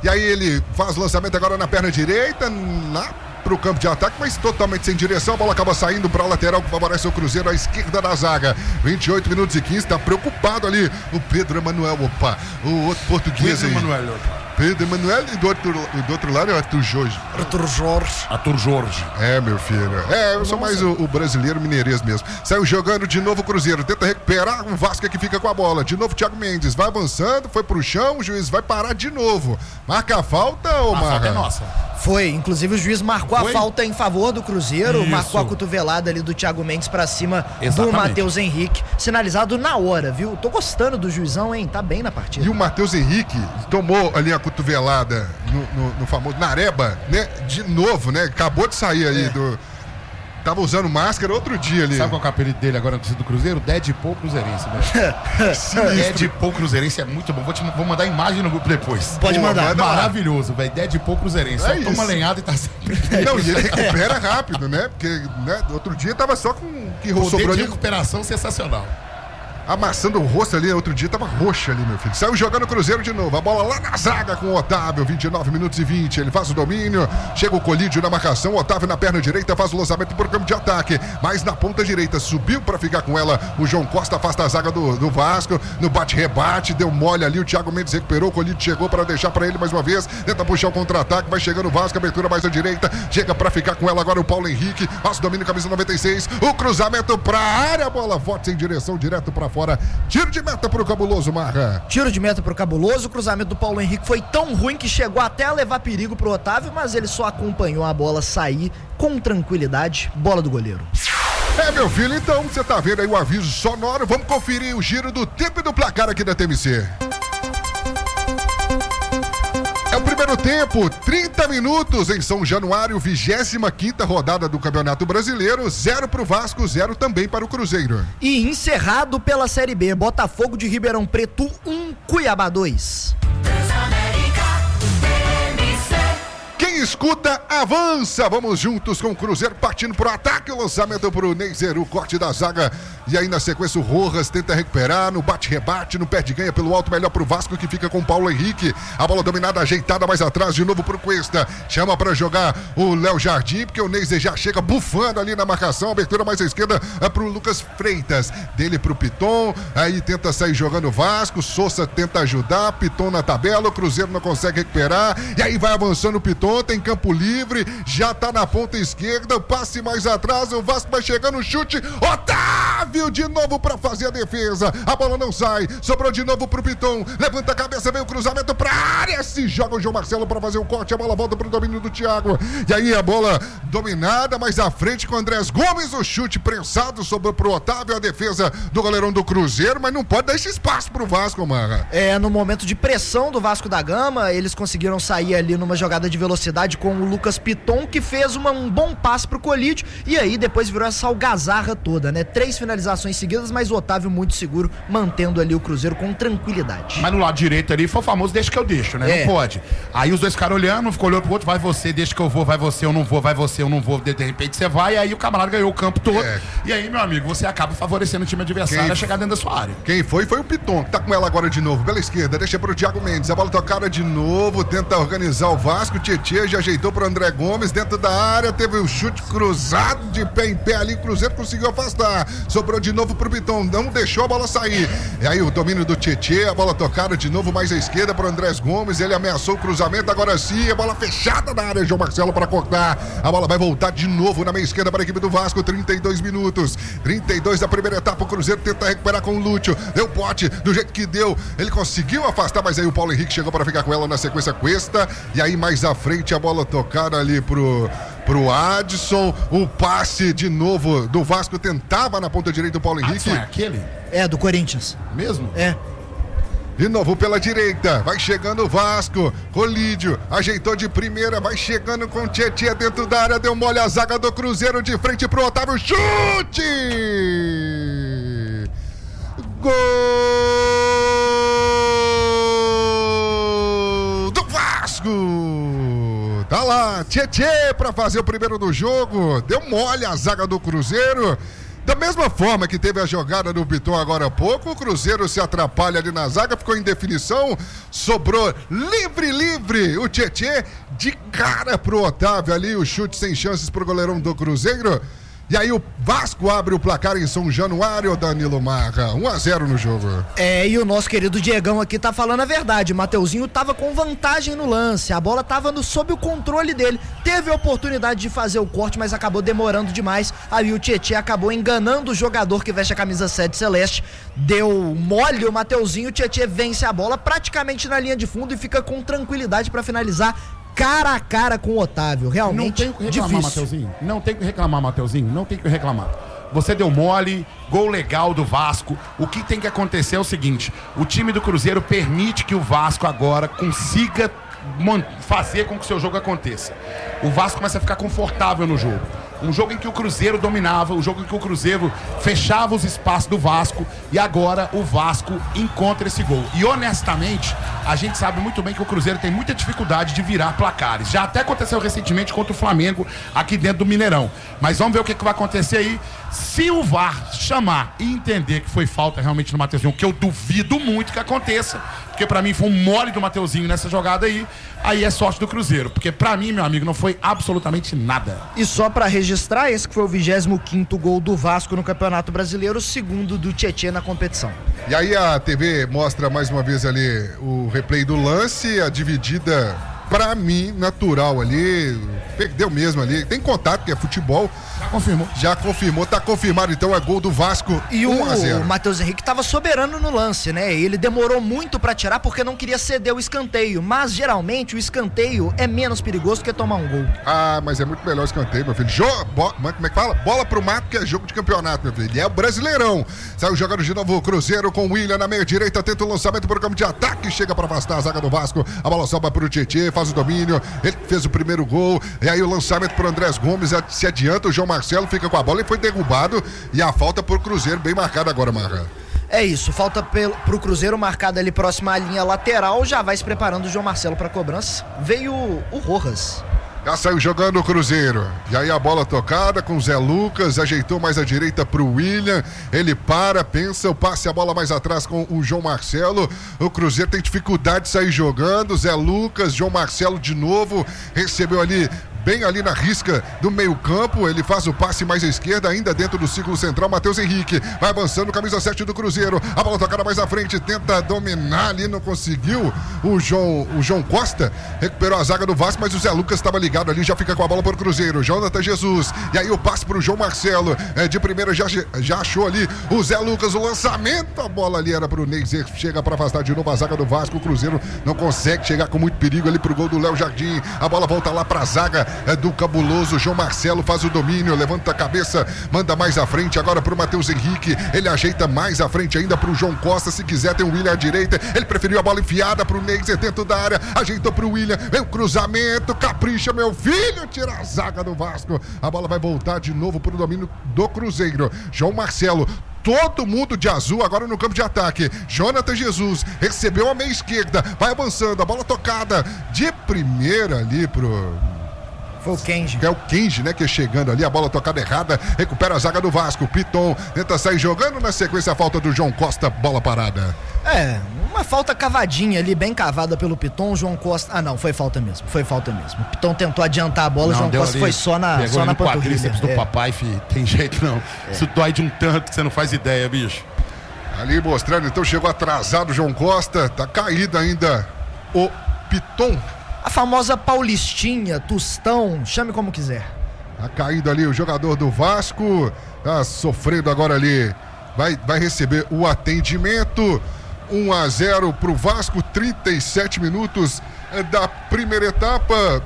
S2: E aí ele faz o lançamento agora na perna direita, lá pro campo de ataque, mas totalmente sem direção. A bola acaba saindo pra lateral, que favorece o Cruzeiro à esquerda da zaga. 28 minutos e 15, tá preocupado ali o Pedro Emanuel, o outro português aí. Pedro Emanuel e do outro lado é o Arthur Jorge.
S3: Arthur Jorge.
S2: É, meu filho. Eu sou mais o brasileiro mineirês mesmo. Saiu jogando de novo o Cruzeiro, tenta recuperar, o Vasco é que fica com a bola. De novo o Thiago Mendes, vai avançando, foi pro chão, o juiz vai parar de novo. Marca a falta ou marca? A falta é
S3: nossa.
S1: Foi, inclusive o juiz marcou a falta em favor do Cruzeiro,
S3: Isso.
S1: marcou a cotovelada ali do Thiago Mendes pra cima
S3: Exatamente.
S1: do Matheus Henrique, sinalizado na hora, viu? Tô gostando do juizão, hein? Tá bem na partida.
S2: E o Matheus Henrique tomou ali a cotovelada no famoso Nareba, né? De novo, né? Acabou de sair aí do... Tava usando máscara outro dia ali.
S3: Sabe qual é o apelido dele agora no torcida do Cruzeiro? Deadpool Cruzeirense, velho. Deadpool Cruzeirense é muito bom. Vou mandar imagem no grupo depois.
S1: Pode mandar.
S3: Maravilhoso, velho. Deadpool Cruzeirense. Só toma lenhada e tá sempre...
S2: Não, e ele recupera rápido, né? Porque outro dia tava só com...
S3: Poder de recuperação sensacional.
S2: Amassando o rosto ali, outro dia tava roxo ali, meu filho. Saiu jogando o Cruzeiro de novo. A bola lá na zaga com o Otávio, 29 minutos e 20. Ele faz o domínio, chega o Colídio na marcação. O Otávio na perna direita faz o lançamento por campo de ataque. Mas na ponta direita subiu pra ficar com ela. O João Costa afasta a zaga do Vasco. No bate-rebate, deu mole ali. O Thiago Mendes recuperou. O Colídio chegou pra deixar pra ele mais uma vez. Tenta puxar o contra-ataque. Vai chegando o Vasco, abertura mais à direita. Chega pra ficar com ela agora o Paulo Henrique. Faz o domínio, camisa 96. O cruzamento pra área. A bola forte em direção direto pra fora. Tiro de meta pro Cabuloso, Marra.
S1: Tiro de meta pro Cabuloso. O cruzamento do Paulo Henrique foi tão ruim que chegou até a levar perigo pro Otávio, mas ele só acompanhou a bola sair com tranquilidade. Bola do goleiro.
S2: Meu filho, então você tá vendo aí o aviso sonoro. Vamos conferir o giro do tempo e do placar aqui da TMC. É o primeiro tempo, 30 minutos em São Januário, 25ª rodada do Campeonato Brasileiro, 0 pro Vasco, 0 também para o Cruzeiro.
S1: E encerrado pela Série B, Botafogo de Ribeirão Preto 1, Cuiabá 2.
S2: Quem escuta, avança. Vamos juntos com o Cruzeiro partindo pro ataque. O lançamento pro Neiser, o corte da zaga. E aí na sequência o Rojas tenta recuperar no bate-rebate, no pé de ganha pelo alto, melhor pro Vasco que fica com o Paulo Henrique. A bola dominada, ajeitada mais atrás, de novo pro Cuesta. Chama pra jogar o Léo Jardim, porque o Neiser já chega bufando ali na marcação. Abertura mais à esquerda pro Lucas Freitas. Dele pro Piton, aí tenta sair jogando o Vasco. Sousa tenta ajudar, Piton na tabela, o Cruzeiro não consegue recuperar. E aí vai avançando o Piton, tem campo livre, já tá na ponta esquerda, passe mais atrás, o Vasco vai chegando, chute, Otávio de novo pra fazer a defesa, a bola não sai, sobrou de novo pro Piton, levanta a cabeça, vem o cruzamento pra área, se joga o João Marcelo pra fazer o corte, a bola volta pro domínio do Thiago, e aí a bola dominada, mais à frente com o Andrés Gomes, o chute prensado, sobrou pro Otávio, a defesa do goleirão do Cruzeiro, mas não pode dar esse espaço pro Vasco, Marra.
S1: No momento de pressão do Vasco da Gama, eles conseguiram sair ali numa jogada de velocidade com o Lucas Piton, que fez um bom passe pro Colídio, e aí depois virou essa algazarra toda, né? 3 finalizações seguidas, mas o Otávio muito seguro, mantendo ali o Cruzeiro com tranquilidade.
S3: Mas no lado direito ali foi o famoso deixa que eu deixo, né? Não pode. Aí os dois caras olhando, um ficou olhando pro outro, vai você, deixa que eu vou, vai você, eu não vou, vai você, eu não vou, de repente você vai, e aí o camarada ganhou o campo todo, e aí, meu amigo, você acaba favorecendo o time adversário a chegar dentro da sua área.
S2: Quem foi o Piton, que tá com ela agora de novo, pela esquerda, deixa pro Thiago Mendes, a bola tocada de novo, tenta organizar o Vasco, Tietê já ajeitou pro André Gomes, dentro da área, teve o chute cruzado de pé em pé ali, o Cruzeiro conseguiu afastar, sobrou de novo pro Piton, não deixou a bola sair, e aí o domínio do Tietê, a bola tocada de novo mais à esquerda pro Andrés Gomes, ele ameaçou o cruzamento, agora sim, a bola fechada na área, João Marcelo para cortar, a bola vai voltar de novo na meia esquerda para a equipe do Vasco, 32 minutos, 32 da primeira etapa, o Cruzeiro tenta recuperar com o Lúcio, deu pote, do jeito que deu, ele conseguiu afastar, mas aí o Paulo Henrique chegou para ficar com ela na sequência Cuesta, e aí mais à frente a bola tocada ali pro Adson, o passe de novo do Vasco, tentava na ponta direita do Paulo Henrique.
S3: Adson é aquele?
S1: É, do Corinthians.
S3: Mesmo?
S1: É.
S2: De novo pela direita, vai chegando o Vasco, Colídio, ajeitou de primeira, vai chegando com o Tietê dentro da área, deu mole a zaga do Cruzeiro de frente pro Otávio, chute! Gol do Vasco! Tá lá, Tietê pra fazer o primeiro do jogo, deu mole a zaga do Cruzeiro. Da mesma forma que teve a jogada do Piton agora há pouco, o Cruzeiro se atrapalha ali na zaga, ficou em definição, sobrou livre, o Tietê de cara pro Otávio ali, o chute sem chances pro goleirão do Cruzeiro. E aí o Vasco abre o placar em São Januário, Danilo Marra, 1-0 no jogo.
S1: E o nosso querido Diegão aqui tá falando a verdade, o Mateuzinho tava com vantagem no lance, a bola tava sob o controle dele, teve a oportunidade de fazer o corte, mas acabou demorando demais, aí o Tietê acabou enganando o jogador que veste a camisa 7 celeste, deu mole o Mateuzinho, o Tietê vence a bola praticamente na linha de fundo e fica com tranquilidade pra finalizar cara a cara com o Otávio, realmente
S3: não tem que reclamar,
S1: difícil.
S3: Mateuzinho. Não tem que reclamar, Mateuzinho. Não tem que reclamar. Você deu mole, gol legal do Vasco. O que tem que acontecer é o seguinte: o time do Cruzeiro permite que o Vasco agora consiga fazer com que o seu jogo aconteça. O Vasco começa a ficar confortável no jogo. Um jogo em que o Cruzeiro dominava, um jogo em que o Cruzeiro fechava os espaços do Vasco, e agora o Vasco encontra esse gol. E honestamente, a gente sabe muito bem que o Cruzeiro tem muita dificuldade de virar placares. Já até aconteceu recentemente contra o Flamengo aqui dentro do Mineirão. Mas vamos ver o que vai acontecer aí. Se o VAR chamar e entender que foi falta realmente no Mateuzinho, que eu duvido muito que aconteça, porque pra mim foi um mole do Mateuzinho nessa jogada aí é sorte do Cruzeiro, porque pra mim, meu amigo, não foi absolutamente nada.
S1: E só pra registrar, esse que foi o 25º gol do Vasco no Campeonato Brasileiro, o segundo do Tietê na competição.
S2: E aí a TV mostra mais uma vez ali o replay do lance, a dividida, pra mim, natural ali, perdeu mesmo ali, tem contato, que é futebol. Já confirmou, tá confirmado, então é gol do Vasco,
S1: e
S2: 1-0.
S1: O Matheus Henrique tava soberano no lance, né? Ele demorou muito pra tirar porque não queria ceder o escanteio, mas geralmente o escanteio é menos perigoso que tomar um gol.
S2: Ah, mas é muito melhor o escanteio, meu filho. Como é que fala? Bola pro mato, que é jogo de campeonato, meu filho. E é o Brasileirão. Saiu jogando de novo o Cruzeiro com o William na meia direita, tenta o lançamento pro campo de ataque, chega pra afastar a zaga do Vasco, a bola sobra pro Tietê, faz o domínio, ele fez o primeiro gol, e aí o lançamento pro Andrés Gomes, se adianta, o João Marcelo fica com a bola e foi derrubado, e a falta pro Cruzeiro, bem marcada agora, Marra.
S1: É isso, falta pro Cruzeiro marcada ali próxima à linha lateral, já vai se preparando o João Marcelo pra cobrança. Veio o Rojas.
S2: Já saiu jogando o Cruzeiro. E aí a bola tocada com o Zé Lucas, ajeitou mais à direita pro William. Ele pensa, o passe a bola mais atrás com o João Marcelo. O Cruzeiro tem dificuldade de sair jogando. Zé Lucas, João Marcelo de novo, recebeu ali bem ali na risca do meio campo, ele faz o passe mais à esquerda, ainda dentro do círculo central, Matheus Henrique, vai avançando, camisa 7 do Cruzeiro, a bola tocada mais à frente, tenta dominar ali, não conseguiu, o João Costa recuperou a zaga do Vasco, mas o Zé Lucas estava ligado ali, já fica com a bola para o Cruzeiro, Jonathan Jesus, e aí o passe para o João Marcelo, de primeira já achou ali o Zé Lucas, o lançamento, a bola ali era para o Ney, chega para afastar de novo a zaga do Vasco, o Cruzeiro não consegue chegar com muito perigo ali pro gol do Léo Jardim, a bola volta lá para a zaga do cabuloso João Marcelo, faz o domínio, levanta a cabeça, manda mais à frente, agora pro Matheus Henrique, ele ajeita mais à frente ainda pro João Costa, se quiser tem o William à direita, ele preferiu a bola enfiada pro Neyzer dentro da área, ajeitou pro William, vem o cruzamento, capricha meu filho, tira a zaga do Vasco, a bola vai voltar de novo pro domínio do Cruzeiro, João Marcelo, todo mundo de azul agora no campo de ataque. Jonathan Jesus recebeu a meia esquerda, vai avançando, a bola tocada de primeira ali pro...
S1: Foi o Kenji.
S2: É o Kenji, né, que chegando ali, a bola tocada errada, recupera a zaga do Vasco, Piton tenta sair jogando, na sequência a falta do João Costa, bola parada.
S1: Uma falta cavadinha ali, bem cavada pelo Piton, o João Costa, não, foi falta mesmo. O Piton tentou adiantar a bola, o João Costa ali, foi só na panturrilha.
S3: Do papai, filho, tem jeito não. Isso dói de um tanto que você não faz ideia, bicho.
S2: Ali mostrando, então chegou atrasado o João Costa, tá caído ainda o Piton.
S1: A famosa Paulistinha, Tostão, chame como quiser.
S2: Tá caído ali o jogador do Vasco, tá sofrendo agora ali, vai receber o atendimento, 1-0 pro Vasco, 37 minutos da primeira etapa.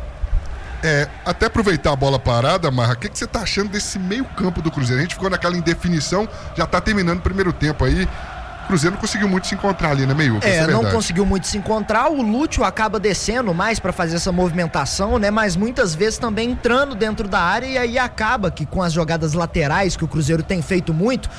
S2: Até aproveitar a bola parada, Marra, o que você tá achando desse meio campo do Cruzeiro? A gente ficou naquela indefinição, já tá terminando o primeiro tempo aí. O Cruzeiro não conseguiu muito se encontrar ali, né, Meiuca?
S1: Não conseguiu muito se encontrar. O Lúcio acaba descendo mais pra fazer essa movimentação, né? Mas muitas vezes também entrando dentro da área, e aí acaba que com as jogadas laterais que o Cruzeiro tem feito muito,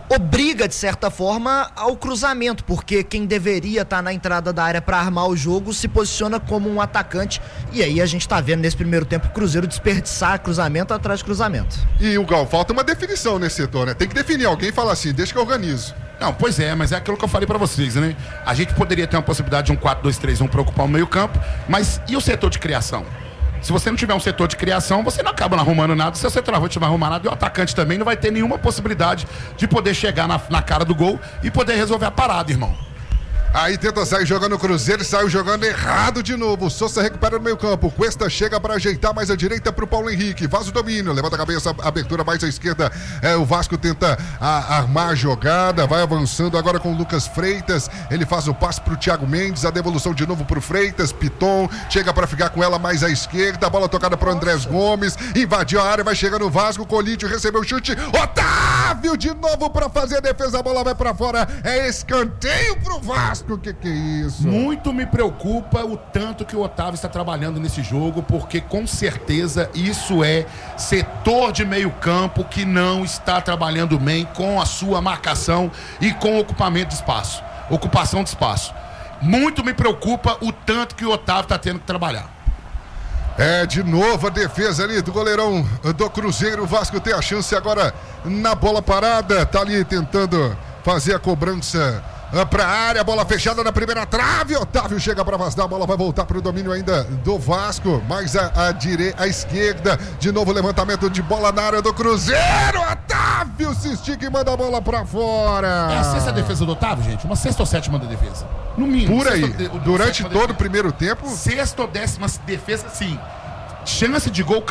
S1: obriga, de certa forma, ao cruzamento, porque quem deveria estar na entrada da área para armar o jogo se posiciona como um atacante, e aí a gente tá vendo nesse primeiro tempo o Cruzeiro desperdiçar cruzamento atrás de cruzamento.
S2: E o Gal, falta uma definição nesse setor, né? Tem que definir, alguém fala assim, deixa que eu organizo.
S3: Não, pois é, mas é aquilo que eu falei pra vocês, né? A gente poderia ter uma possibilidade de um 4-2-3-1 pra ocupar o meio campo, mas e o setor de criação? Se você não tiver um setor de criação, você não acaba não arrumando nada. Se o centroavante não vai arrumar nada, e o atacante também não vai ter nenhuma possibilidade de poder chegar na cara do gol e poder resolver a parada, irmão.
S2: Aí tenta sair jogando o Cruzeiro e saiu jogando errado de novo. Sousa recupera no meio campo. Cuesta chega para ajeitar mais à direita pro Paulo Henrique. Faz o domínio, levanta a cabeça, abertura mais à esquerda. O Vasco tenta armar a jogada, vai avançando agora com o Lucas Freitas. Ele faz o passe pro Thiago Mendes, a devolução de novo pro Freitas. Piton chega para ficar com ela mais à esquerda. A bola tocada pro Andrés Gomes. Invadiu a área, vai chegando o Vasco. Colítio recebeu o chute. Otávio de novo para fazer a defesa. A bola vai para fora. É escanteio pro Vasco. O que é isso?
S3: Muito me preocupa o tanto que o Otávio está trabalhando nesse jogo, porque com certeza isso é setor de meio campo que não está trabalhando bem com a sua marcação e com o ocupamento de espaço, ocupação de espaço. Muito me preocupa o tanto que o Otávio está tendo que trabalhar.
S2: De novo a defesa ali do goleirão do Cruzeiro. O Vasco tem a chance agora na bola parada, tá ali tentando fazer a cobrança pra área, bola fechada na primeira trave. Otávio chega pra vazar, a bola vai voltar pro domínio ainda do Vasco, mais à esquerda, de novo levantamento de bola na área do Cruzeiro. Otávio se estica e manda a bola pra fora.
S3: É a sexta defesa do Otávio, gente? Uma sexta ou sétima da defesa? No mínimo.
S2: Por aí, durante todo o primeiro tempo.
S3: Sexta ou décima defesa, sim. Chance de gol